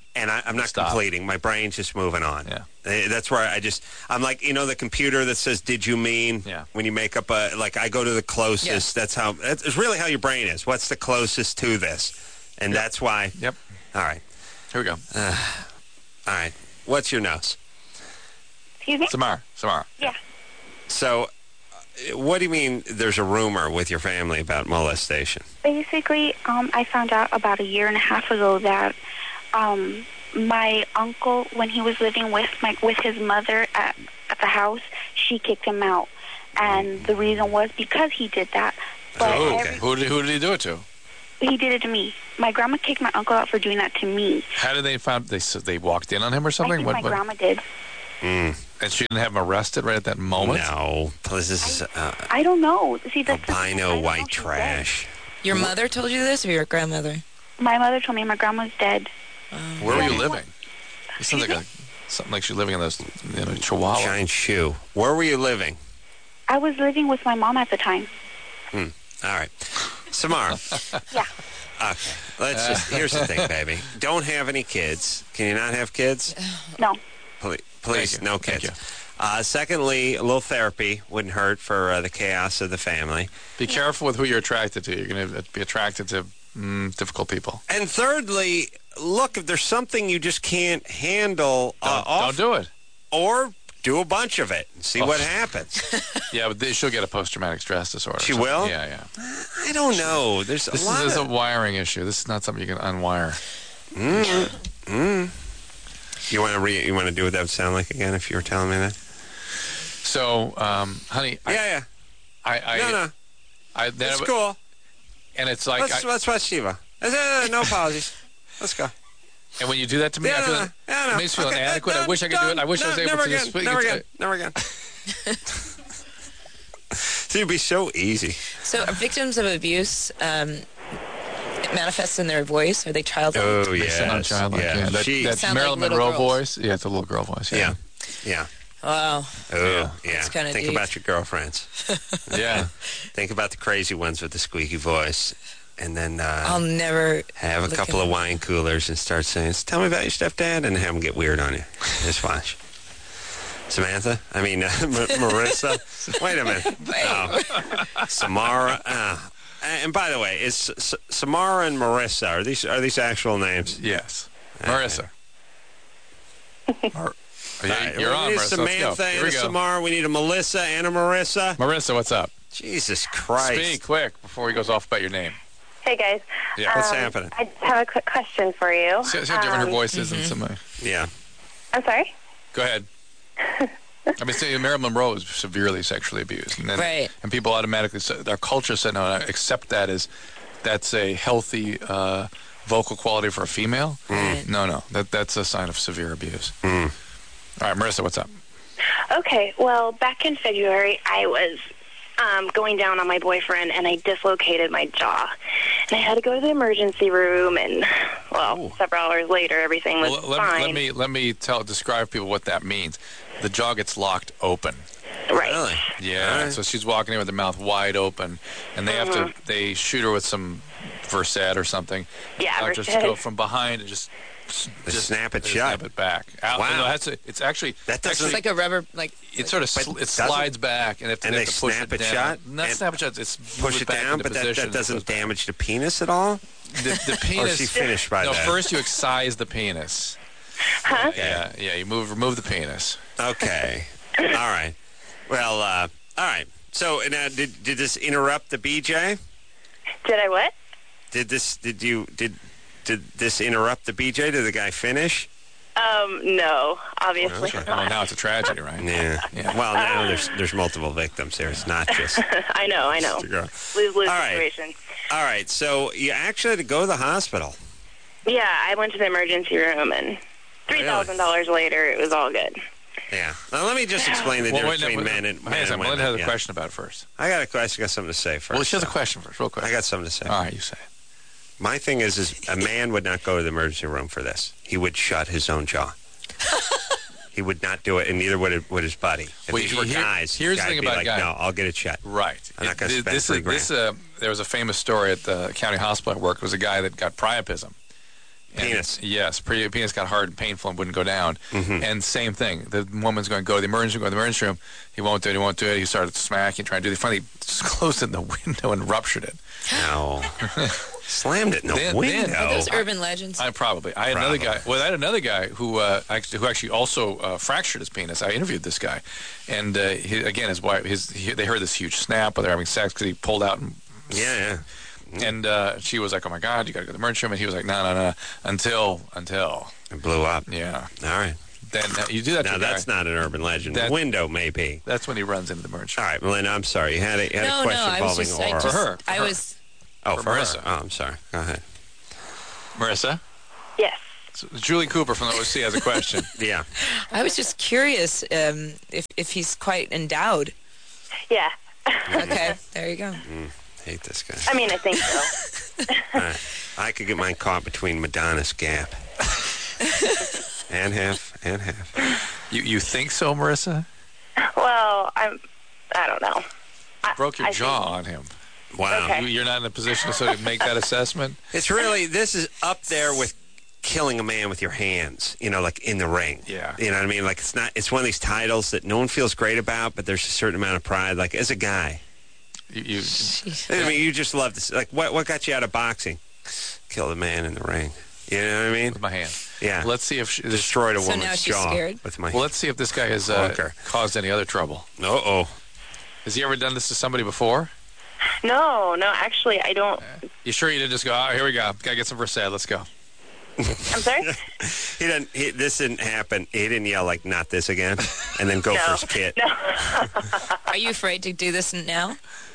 Speaker 1: and I, I'm not
Speaker 2: Stop.
Speaker 1: completing. My brain's just moving on.
Speaker 2: Yeah.
Speaker 1: Uh, That's where I just, I'm like, you know, the computer that says, did you mean?
Speaker 2: Yeah.
Speaker 1: When you make up a, like, I go to the closest. That's how, that's really how your brain is. What's the closest to this? And that's why.
Speaker 2: Yep.
Speaker 1: All right.
Speaker 2: Here we go.
Speaker 1: All right. What's your nose?
Speaker 5: Excuse me?
Speaker 2: Samara. Samara.
Speaker 5: Yeah.
Speaker 1: So, uh, what do you mean there's a rumor with your family about molestation?
Speaker 5: Basically, um, I found out about a year and a half ago that um, my uncle, when he was living with my with his mother at, at the house, she kicked him out. And the reason was because he did that. But
Speaker 2: Oh,
Speaker 5: every-
Speaker 2: who did, who did he do it to?
Speaker 5: he did it to me. My grandma kicked my uncle out for doing that to me.
Speaker 2: How did they find? They s- they walked in on him or
Speaker 5: I
Speaker 2: something.
Speaker 5: think
Speaker 2: What-
Speaker 5: my
Speaker 2: what-
Speaker 5: grandma did.
Speaker 1: Mm,
Speaker 2: and she didn't have him arrested right at that moment.
Speaker 1: no. This is uh,
Speaker 5: I don't know. See, that's the- I
Speaker 1: albino
Speaker 5: don't know
Speaker 1: white
Speaker 5: if she's
Speaker 1: trash.
Speaker 4: Your mother told you this, or your grandmother?
Speaker 5: dead. My mother told me my grandma's dead.
Speaker 2: Where were you
Speaker 5: Yeah.
Speaker 2: living? It sounds like a something like she's living in those, you know, Chihuahua.
Speaker 1: Giant shoe. Where were you living?
Speaker 5: I was living with my mom at the time.
Speaker 1: Hmm. All right. Samara.
Speaker 5: Yeah.
Speaker 1: Okay. Let's just, here's the thing, baby. Don't have any kids. Can you not have kids?
Speaker 5: No.
Speaker 1: Please, please
Speaker 2: Thank you.
Speaker 1: no
Speaker 2: Thank
Speaker 1: kids. Uh, secondly, a little therapy wouldn't hurt for uh, the chaos of the family.
Speaker 2: Be careful with who you're attracted to. You're going to be attracted to mm, difficult people.
Speaker 1: And thirdly, look, if there's something you just can't handle, uh,
Speaker 2: Don't,
Speaker 1: off,
Speaker 2: don't do it.
Speaker 1: or do a bunch of it and see
Speaker 2: Oh.
Speaker 1: what happens.
Speaker 2: Yeah, but they, she'll get a post-traumatic stress disorder.
Speaker 1: She
Speaker 2: or something.
Speaker 1: will?
Speaker 2: Yeah, yeah.
Speaker 1: I don't know. There's a
Speaker 2: This
Speaker 1: lot
Speaker 2: is, this is a
Speaker 1: of...
Speaker 2: wiring issue. This is not something you can unwire.
Speaker 1: Mm, mm. You want to re- you want to do what that would sound like again if you were telling me that?
Speaker 2: So, um, honey, I,
Speaker 1: Yeah, yeah.
Speaker 2: I, I,
Speaker 1: No, no.
Speaker 2: I, then
Speaker 1: It's
Speaker 2: I-
Speaker 1: cool.
Speaker 2: And it's like,
Speaker 1: Let's,
Speaker 2: I,
Speaker 1: let's watch Shiva. Uh, No apologies. Let's go.
Speaker 2: and when you do that to me,
Speaker 1: Yeah,
Speaker 2: I feel
Speaker 1: no,
Speaker 2: like,
Speaker 1: no, no,
Speaker 2: it makes me feel
Speaker 1: okay,
Speaker 2: inadequate.
Speaker 1: uh,
Speaker 2: I wish I could do it. I wish I was
Speaker 1: no,
Speaker 2: able
Speaker 1: never
Speaker 2: to
Speaker 1: again,
Speaker 2: just
Speaker 1: Never
Speaker 2: uh,
Speaker 1: again. Never again. See, it'd be so easy.
Speaker 4: So, are victims of abuse, um, it manifests in their voice? Are they childlike?
Speaker 1: Oh,
Speaker 2: They sound
Speaker 1: yes.
Speaker 2: childlike.
Speaker 1: Yeah.
Speaker 2: Yeah, that,
Speaker 1: She,
Speaker 2: that
Speaker 4: Sound like
Speaker 2: Marilyn
Speaker 4: little
Speaker 2: Monroe
Speaker 4: girls.
Speaker 2: voice. Yeah, it's a little girl voice.
Speaker 1: yeah.
Speaker 2: Yeah.
Speaker 1: Yeah.
Speaker 4: Wow.
Speaker 1: Oh, yeah.
Speaker 4: That's kinda
Speaker 1: Think
Speaker 4: deep.
Speaker 1: about your girlfriends.
Speaker 2: Yeah. yeah.
Speaker 1: Think about the crazy ones with the squeaky voice. And then uh,
Speaker 4: I'll never
Speaker 1: have a
Speaker 4: look
Speaker 1: couple
Speaker 4: at
Speaker 1: of
Speaker 4: them.
Speaker 1: wine coolers and start saying, tell me about your stepdad, and have them get weird on you. Just watch. Samantha? I mean, uh, M- Marissa? Wait a minute. Oh. Samara? Uh, and by the way, is S- Samara and Marissa, are these are these actual names?
Speaker 2: Yes. Marissa. Mar-
Speaker 1: All
Speaker 2: you-
Speaker 1: right,
Speaker 2: You're
Speaker 1: we
Speaker 2: on,
Speaker 1: need
Speaker 2: Marissa.
Speaker 1: Samantha
Speaker 2: Let's go. Here
Speaker 1: and
Speaker 2: we
Speaker 1: a
Speaker 2: go.
Speaker 1: Samara. We need a Melissa and a Marissa.
Speaker 2: Marissa, what's up?
Speaker 1: Jesus Christ.
Speaker 2: Speak quick before he goes off about your name.
Speaker 9: Hey guys.
Speaker 2: Yeah.
Speaker 1: What's
Speaker 9: Um,
Speaker 1: happening?
Speaker 9: I just have a quick question for you.
Speaker 2: See, see how different her
Speaker 9: Um,
Speaker 2: voice is than somebody.
Speaker 1: Yeah.
Speaker 9: I'm sorry?
Speaker 2: Go ahead. I mean, say Marilyn Monroe was severely sexually abused, and then,
Speaker 4: Right.
Speaker 2: and people automatically say, our culture said no, I accept that as that's a healthy uh, vocal quality for a female.
Speaker 4: Right.
Speaker 2: No, no, that that's a sign of severe abuse.
Speaker 1: Mm.
Speaker 2: All right, Marissa, what's up?
Speaker 6: Okay, well, back in February, I was um, going down on my boyfriend, and I dislocated my jaw. And I had to go to the emergency room, and, well,
Speaker 2: Ooh.
Speaker 6: several hours later, everything was
Speaker 2: Well, let,
Speaker 6: fine.
Speaker 2: let me let me tell describe people what that means. The jaw gets locked open.
Speaker 6: Right.
Speaker 1: Really?
Speaker 2: Yeah,
Speaker 1: All right.
Speaker 2: so she's walking in with her mouth wide open, and they have to they shoot her with some Versed or something.
Speaker 6: Yeah,
Speaker 2: Doctors
Speaker 6: Versed.
Speaker 2: go from behind and just
Speaker 1: Just snap it
Speaker 2: just
Speaker 1: shut.
Speaker 2: snap it back. Out,
Speaker 1: Wow.
Speaker 2: no, that's a, it's actually
Speaker 1: That doesn't-
Speaker 4: It's like a rubber, like
Speaker 2: it sort of
Speaker 1: But
Speaker 2: sl- it
Speaker 1: doesn't-
Speaker 2: slides back, and they have to,
Speaker 1: and
Speaker 2: they
Speaker 1: they
Speaker 2: have to push
Speaker 1: snap
Speaker 2: it
Speaker 1: it
Speaker 2: down.
Speaker 1: shut?
Speaker 2: Not
Speaker 1: And
Speaker 2: snap it shut. It's move
Speaker 1: Push it
Speaker 2: back
Speaker 1: down,
Speaker 2: into
Speaker 1: but that,
Speaker 2: position.
Speaker 1: that doesn't
Speaker 2: Goes back.
Speaker 1: damage the penis at all?
Speaker 2: the, the penis.
Speaker 1: Or is she finished by
Speaker 2: no,
Speaker 1: that?
Speaker 2: first you excise the penis.
Speaker 6: Huh?
Speaker 2: Yeah, yeah. You move remove the penis.
Speaker 1: Okay. All right. Well, uh, all right. So now, did did this interrupt the B J?
Speaker 6: Did I what?
Speaker 1: Did this? Did you? Did did this interrupt the B J? Did the guy finish?
Speaker 6: Um, no, obviously
Speaker 1: Okay.
Speaker 2: Well,
Speaker 6: not.
Speaker 2: now it's a tragedy, right?
Speaker 1: Yeah.
Speaker 2: Yeah.
Speaker 1: Well, now there's there's multiple victims here. It's not just
Speaker 6: I know, I know.
Speaker 1: just a girl.
Speaker 6: Lose-lose
Speaker 1: All right.
Speaker 6: situation.
Speaker 1: All right. So you actually had to go to the hospital.
Speaker 6: Yeah, I went to the emergency room, and three thousand dollars later, it was all good.
Speaker 1: Yeah. Now let me just explain the
Speaker 2: Well,
Speaker 1: difference
Speaker 2: wait, no,
Speaker 1: between
Speaker 2: but-
Speaker 1: men and
Speaker 2: hang on a
Speaker 1: men
Speaker 2: second,
Speaker 1: and
Speaker 2: Melinda
Speaker 1: women.
Speaker 2: has a
Speaker 1: Yeah.
Speaker 2: question about it first.
Speaker 1: I got a question. I got something to say first.
Speaker 2: Well, she has a
Speaker 1: so.
Speaker 2: question first, real quick.
Speaker 1: I got something to say.
Speaker 2: All right, you say it.
Speaker 1: My thing is, is a man would not go to the emergency room for this. He would shut his own jaw. He would not do it, and neither would, it, would his buddy. If
Speaker 2: Well,
Speaker 1: these were
Speaker 2: here-
Speaker 1: guys,
Speaker 2: here's the
Speaker 1: guy'd
Speaker 2: thing
Speaker 1: be
Speaker 2: about
Speaker 1: like,
Speaker 2: guy.
Speaker 1: no, I'll get it shut.
Speaker 2: Right.
Speaker 1: I'm not gonna
Speaker 2: It-
Speaker 1: spend
Speaker 2: this
Speaker 1: three
Speaker 2: is, this, uh, there was a famous story at the county hospital I worked. It was a guy that got priapism. And,
Speaker 1: Penis.
Speaker 2: Yes, pre- penis got hard and painful and wouldn't go down.
Speaker 1: Mhm.
Speaker 2: And same thing. The woman's going to go to the emergency room, go to the emergency room. He won't do it. He won't do it. He started smacking, trying to do it. He finally just closed it in the window and ruptured it.
Speaker 1: No. Slammed it in the
Speaker 2: Then-
Speaker 1: window.
Speaker 2: then-
Speaker 4: Are those urban legends?
Speaker 2: I probably. I had
Speaker 1: Probably.
Speaker 2: another guy. Well, I had another guy who uh, actually, who actually also uh, fractured his penis. I interviewed this guy, and uh, he, again, his wife, his he, they heard this huge snap while they're having sex because he pulled out and.
Speaker 1: Yeah, yeah.
Speaker 2: And uh, she was like, "Oh my God, you got to go to the emergency room." And he was like, "No, no, no." Until, until,
Speaker 1: It blew up.
Speaker 2: yeah.
Speaker 1: All right.
Speaker 2: Then uh, you do that.
Speaker 1: Now,
Speaker 2: to a
Speaker 1: that's
Speaker 2: guy,
Speaker 1: not an urban legend.
Speaker 2: That-
Speaker 1: the window may be.
Speaker 2: That's when he runs into the emergency
Speaker 1: All
Speaker 2: room.
Speaker 1: right, Melinda, I'm sorry. You had a, you had
Speaker 4: no,
Speaker 1: a question
Speaker 4: no, I was
Speaker 1: involving
Speaker 4: just, I
Speaker 1: oral.
Speaker 4: just,
Speaker 2: For her, for
Speaker 4: I
Speaker 2: her.
Speaker 4: was,
Speaker 1: oh,
Speaker 2: for
Speaker 1: for her.
Speaker 2: Marissa.
Speaker 1: Oh, I'm sorry. Go ahead.
Speaker 2: Marissa,
Speaker 6: Yes.
Speaker 2: so Julie Cooper from the O C has a question.
Speaker 1: Yeah.
Speaker 4: I was just curious um, if if he's quite endowed.
Speaker 6: Yeah.
Speaker 4: Okay, there you go.
Speaker 1: Hate this guy.
Speaker 6: I mean, I think so.
Speaker 1: All right. I could get mine caught between Madonna's gap. and half, and half.
Speaker 2: You you think so, Marissa?
Speaker 6: Well, I'm. I don't know. I,
Speaker 2: Broke your
Speaker 6: I
Speaker 2: jaw
Speaker 6: think-
Speaker 2: on him.
Speaker 1: Wow.
Speaker 6: Okay.
Speaker 2: You, you're not in a position to sort of make that assessment.
Speaker 1: It's really, this is up there with killing a man with your hands, you know, like in the ring.
Speaker 2: Yeah.
Speaker 1: You know what I mean? Like, it's not, it's one of these titles that no one feels great about, but there's a certain amount of pride. Like, as a guy,
Speaker 2: You, you
Speaker 1: I mean, you just love this. Like, what, what got you out of boxing? Kill the man in the ring. You know what I mean?
Speaker 2: with my hand.
Speaker 1: Yeah.
Speaker 2: Let's see if she, this,
Speaker 1: Destroyed a
Speaker 4: So now
Speaker 1: woman's
Speaker 4: she's
Speaker 1: jaw
Speaker 4: scared?
Speaker 1: with my
Speaker 2: well, let's see if this guy has uh,
Speaker 1: Clunker.
Speaker 2: caused any other trouble.
Speaker 1: Uh-oh.
Speaker 2: Has he ever done this to somebody before?
Speaker 6: No, no. Actually, I don't.
Speaker 2: You sure you didn't just go, oh, here we go. Gotta get some Versad. Let's go.
Speaker 6: I'm sorry.
Speaker 1: He didn't. He, this didn't happen. He didn't yell like "not this again," and then go
Speaker 6: No.
Speaker 1: for his kit.
Speaker 6: No.
Speaker 4: Are you afraid to do this now?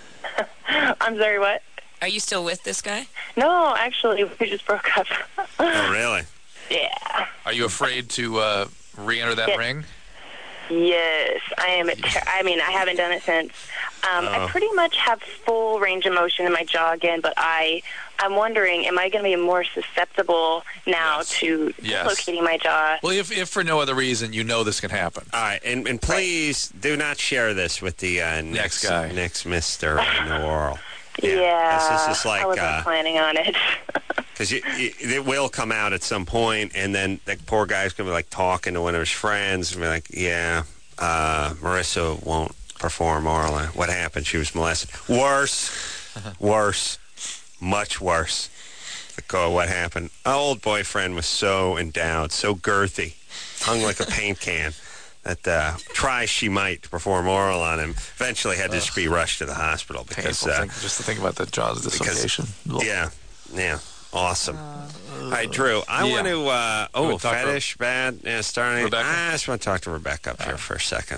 Speaker 6: I'm sorry. What?
Speaker 4: Are you still with this guy?
Speaker 6: No, actually, we just broke up.
Speaker 1: Oh, really?
Speaker 6: Yeah.
Speaker 2: Are you afraid to uh, re-enter that
Speaker 6: Yeah.
Speaker 2: ring?
Speaker 6: Yes, I am. A ter- I mean, I haven't done it since. Um,
Speaker 1: Oh.
Speaker 6: I pretty much have full range of motion in my jaw again, but I, I'm wondering, am I going to be more susceptible now
Speaker 2: Yes.
Speaker 6: to
Speaker 2: Yes.
Speaker 6: dislocating my jaw?
Speaker 2: Well, if, if for no other reason, you know this can happen.
Speaker 1: All right, and, and please do not share this with the uh, next,
Speaker 2: Next guy.
Speaker 1: next Mister New Oral.
Speaker 6: Yeah,
Speaker 1: This is just like,
Speaker 6: I wasn't
Speaker 1: uh,
Speaker 6: planning on it.
Speaker 1: because it will come out at some point, and then the poor guy's going to be like talking to one of his friends and be like, yeah, uh, Marissa won't perform orally. What happened? She was molested. Worse. Worse. Much worse. Like, oh, what happened? Our old boyfriend was so endowed, so girthy, hung like a paint can, that uh, try she might to perform oral on him. Eventually had to just be rushed to the hospital because,
Speaker 2: Painful
Speaker 1: uh,
Speaker 2: thing, just to think about the jaw's dislocation.
Speaker 1: yeah, yeah, awesome. All right, Drew, I
Speaker 2: Yeah.
Speaker 1: want to, uh,
Speaker 2: You
Speaker 1: oh,
Speaker 2: wanna talk to
Speaker 1: fetish, bad, yeah, starting.
Speaker 2: Rebecca?
Speaker 1: I just want to talk to Rebecca up here for a second.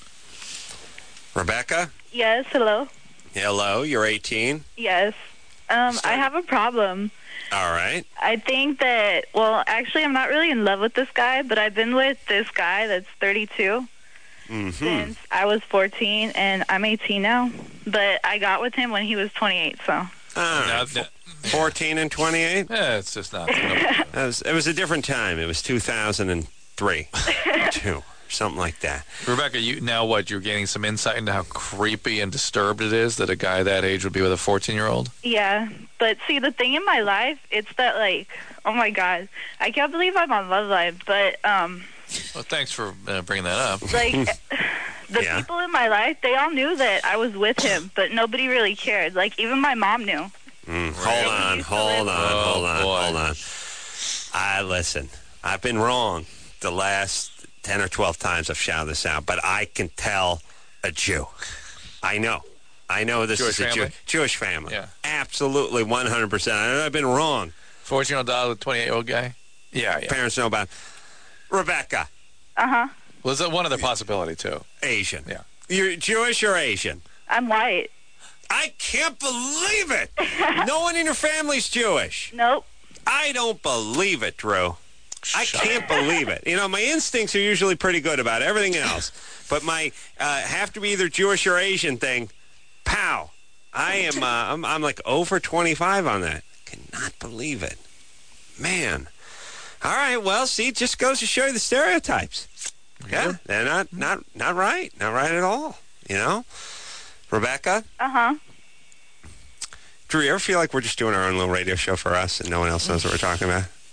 Speaker 1: Rebecca?
Speaker 10: Yes, hello.
Speaker 1: Hello, you're eighteen.
Speaker 10: Yes. Um, I have a problem.
Speaker 1: All right.
Speaker 10: I think that, well, actually, I'm not really in love with this guy, but I've been with this guy that's thirty-two
Speaker 1: Mm-hmm.
Speaker 10: since I was fourteen, and I'm eighteen now. But I got with him when he was twenty-eight, so.
Speaker 1: All right.
Speaker 2: Now-
Speaker 1: fourteen and twenty-eight?
Speaker 2: Yeah, it's just not. No,
Speaker 1: It was, it was a different time. It was two thousand three. Two. Something like that.
Speaker 2: Rebecca, you now what? You're gaining some insight into how creepy and disturbed it is that a guy that age would be with a fourteen-year-old.
Speaker 10: Yeah, but see, the thing in my life, it's that, like, oh my God, I can't believe I'm on Love Live, but, um,
Speaker 2: Well, thanks for uh, bringing that up.
Speaker 10: like, the
Speaker 1: Yeah.
Speaker 10: people in my life, they all knew that I was with him, but nobody really cared. Like, even my mom knew.
Speaker 1: Mm, hold on,
Speaker 10: Used to
Speaker 1: hold on,
Speaker 10: live-
Speaker 2: Oh,
Speaker 1: hold on,
Speaker 2: boy.
Speaker 1: hold on. I listen. I've been wrong the last ten or twelve times I've shouted this out, but I can tell a Jew. I know. I know this
Speaker 2: Jewish
Speaker 1: is a Jew-
Speaker 2: family?
Speaker 1: Jewish family.
Speaker 2: Yeah.
Speaker 1: Absolutely, one hundred percent. I know I've been wrong.
Speaker 2: fourteen-year-old daughter with twenty-eight-year-old guy? Yeah, yeah.
Speaker 1: Parents know about Rebecca,
Speaker 10: Uh-huh.
Speaker 2: Well, there's one other possibility, too.
Speaker 1: Asian.
Speaker 2: Yeah.
Speaker 1: You're Jewish or Asian?
Speaker 10: I'm white.
Speaker 1: I can't believe it. No one in your family's Jewish.
Speaker 10: Nope.
Speaker 1: I don't believe it, Drew. I can't believe it. You know, my instincts are usually pretty good about everything else, but my uh, have to be either Jewish or Asian thing, pow. I am. Uh, I'm, I'm like over twenty-five on that. Cannot believe it, man. All right. Well, see, it just goes to show you the stereotypes. Yeah, they're not not not right. Not right at all. You know, Rebecca.
Speaker 10: Uh-huh.
Speaker 1: Drew, you ever feel like we're just doing our own little radio show for us and no one else knows what we're talking about?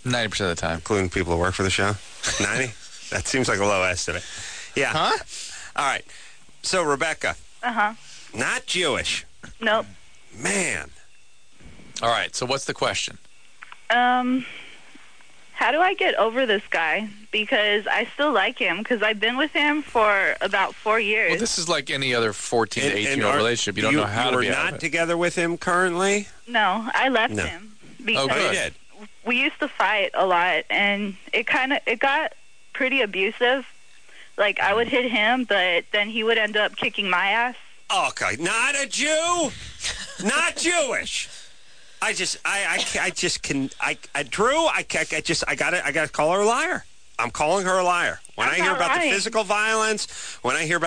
Speaker 2: ninety percent of the time.
Speaker 1: Including people who work for the show? ninety? That seems like a low estimate. Yeah.
Speaker 3: Huh?
Speaker 1: All right. So, Rebecca,
Speaker 10: Uh-huh.
Speaker 1: not Jewish.
Speaker 10: Nope.
Speaker 1: Man.
Speaker 2: All right, so what's the question?
Speaker 10: Um, how do I get over this guy? Because I still like him, because I've been with him for about four years.
Speaker 2: Well, this is like any other fourteen to
Speaker 1: And- and
Speaker 2: eighteen-year-old
Speaker 1: are-
Speaker 2: relationship. You don't know how
Speaker 1: you
Speaker 2: to
Speaker 1: were
Speaker 2: be out
Speaker 1: not
Speaker 2: of it.
Speaker 1: together with him currently?
Speaker 10: No, I left
Speaker 1: No.
Speaker 10: him. Because
Speaker 2: Oh,
Speaker 1: Oh, you
Speaker 2: good.
Speaker 1: did?
Speaker 10: we used to fight a lot, and it kind of it got pretty abusive. Like, I would hit him, but then he would end up kicking my ass.
Speaker 1: Okay, not a Jew, not Jewish. I just, I, I, ca- I just can, I, I Drew, I, ca- I just, I got to, I got to call her a liar. I'm calling her a liar. When
Speaker 10: I'm
Speaker 1: I hear
Speaker 10: not
Speaker 1: about
Speaker 10: lying.
Speaker 1: the physical violence, when I hear about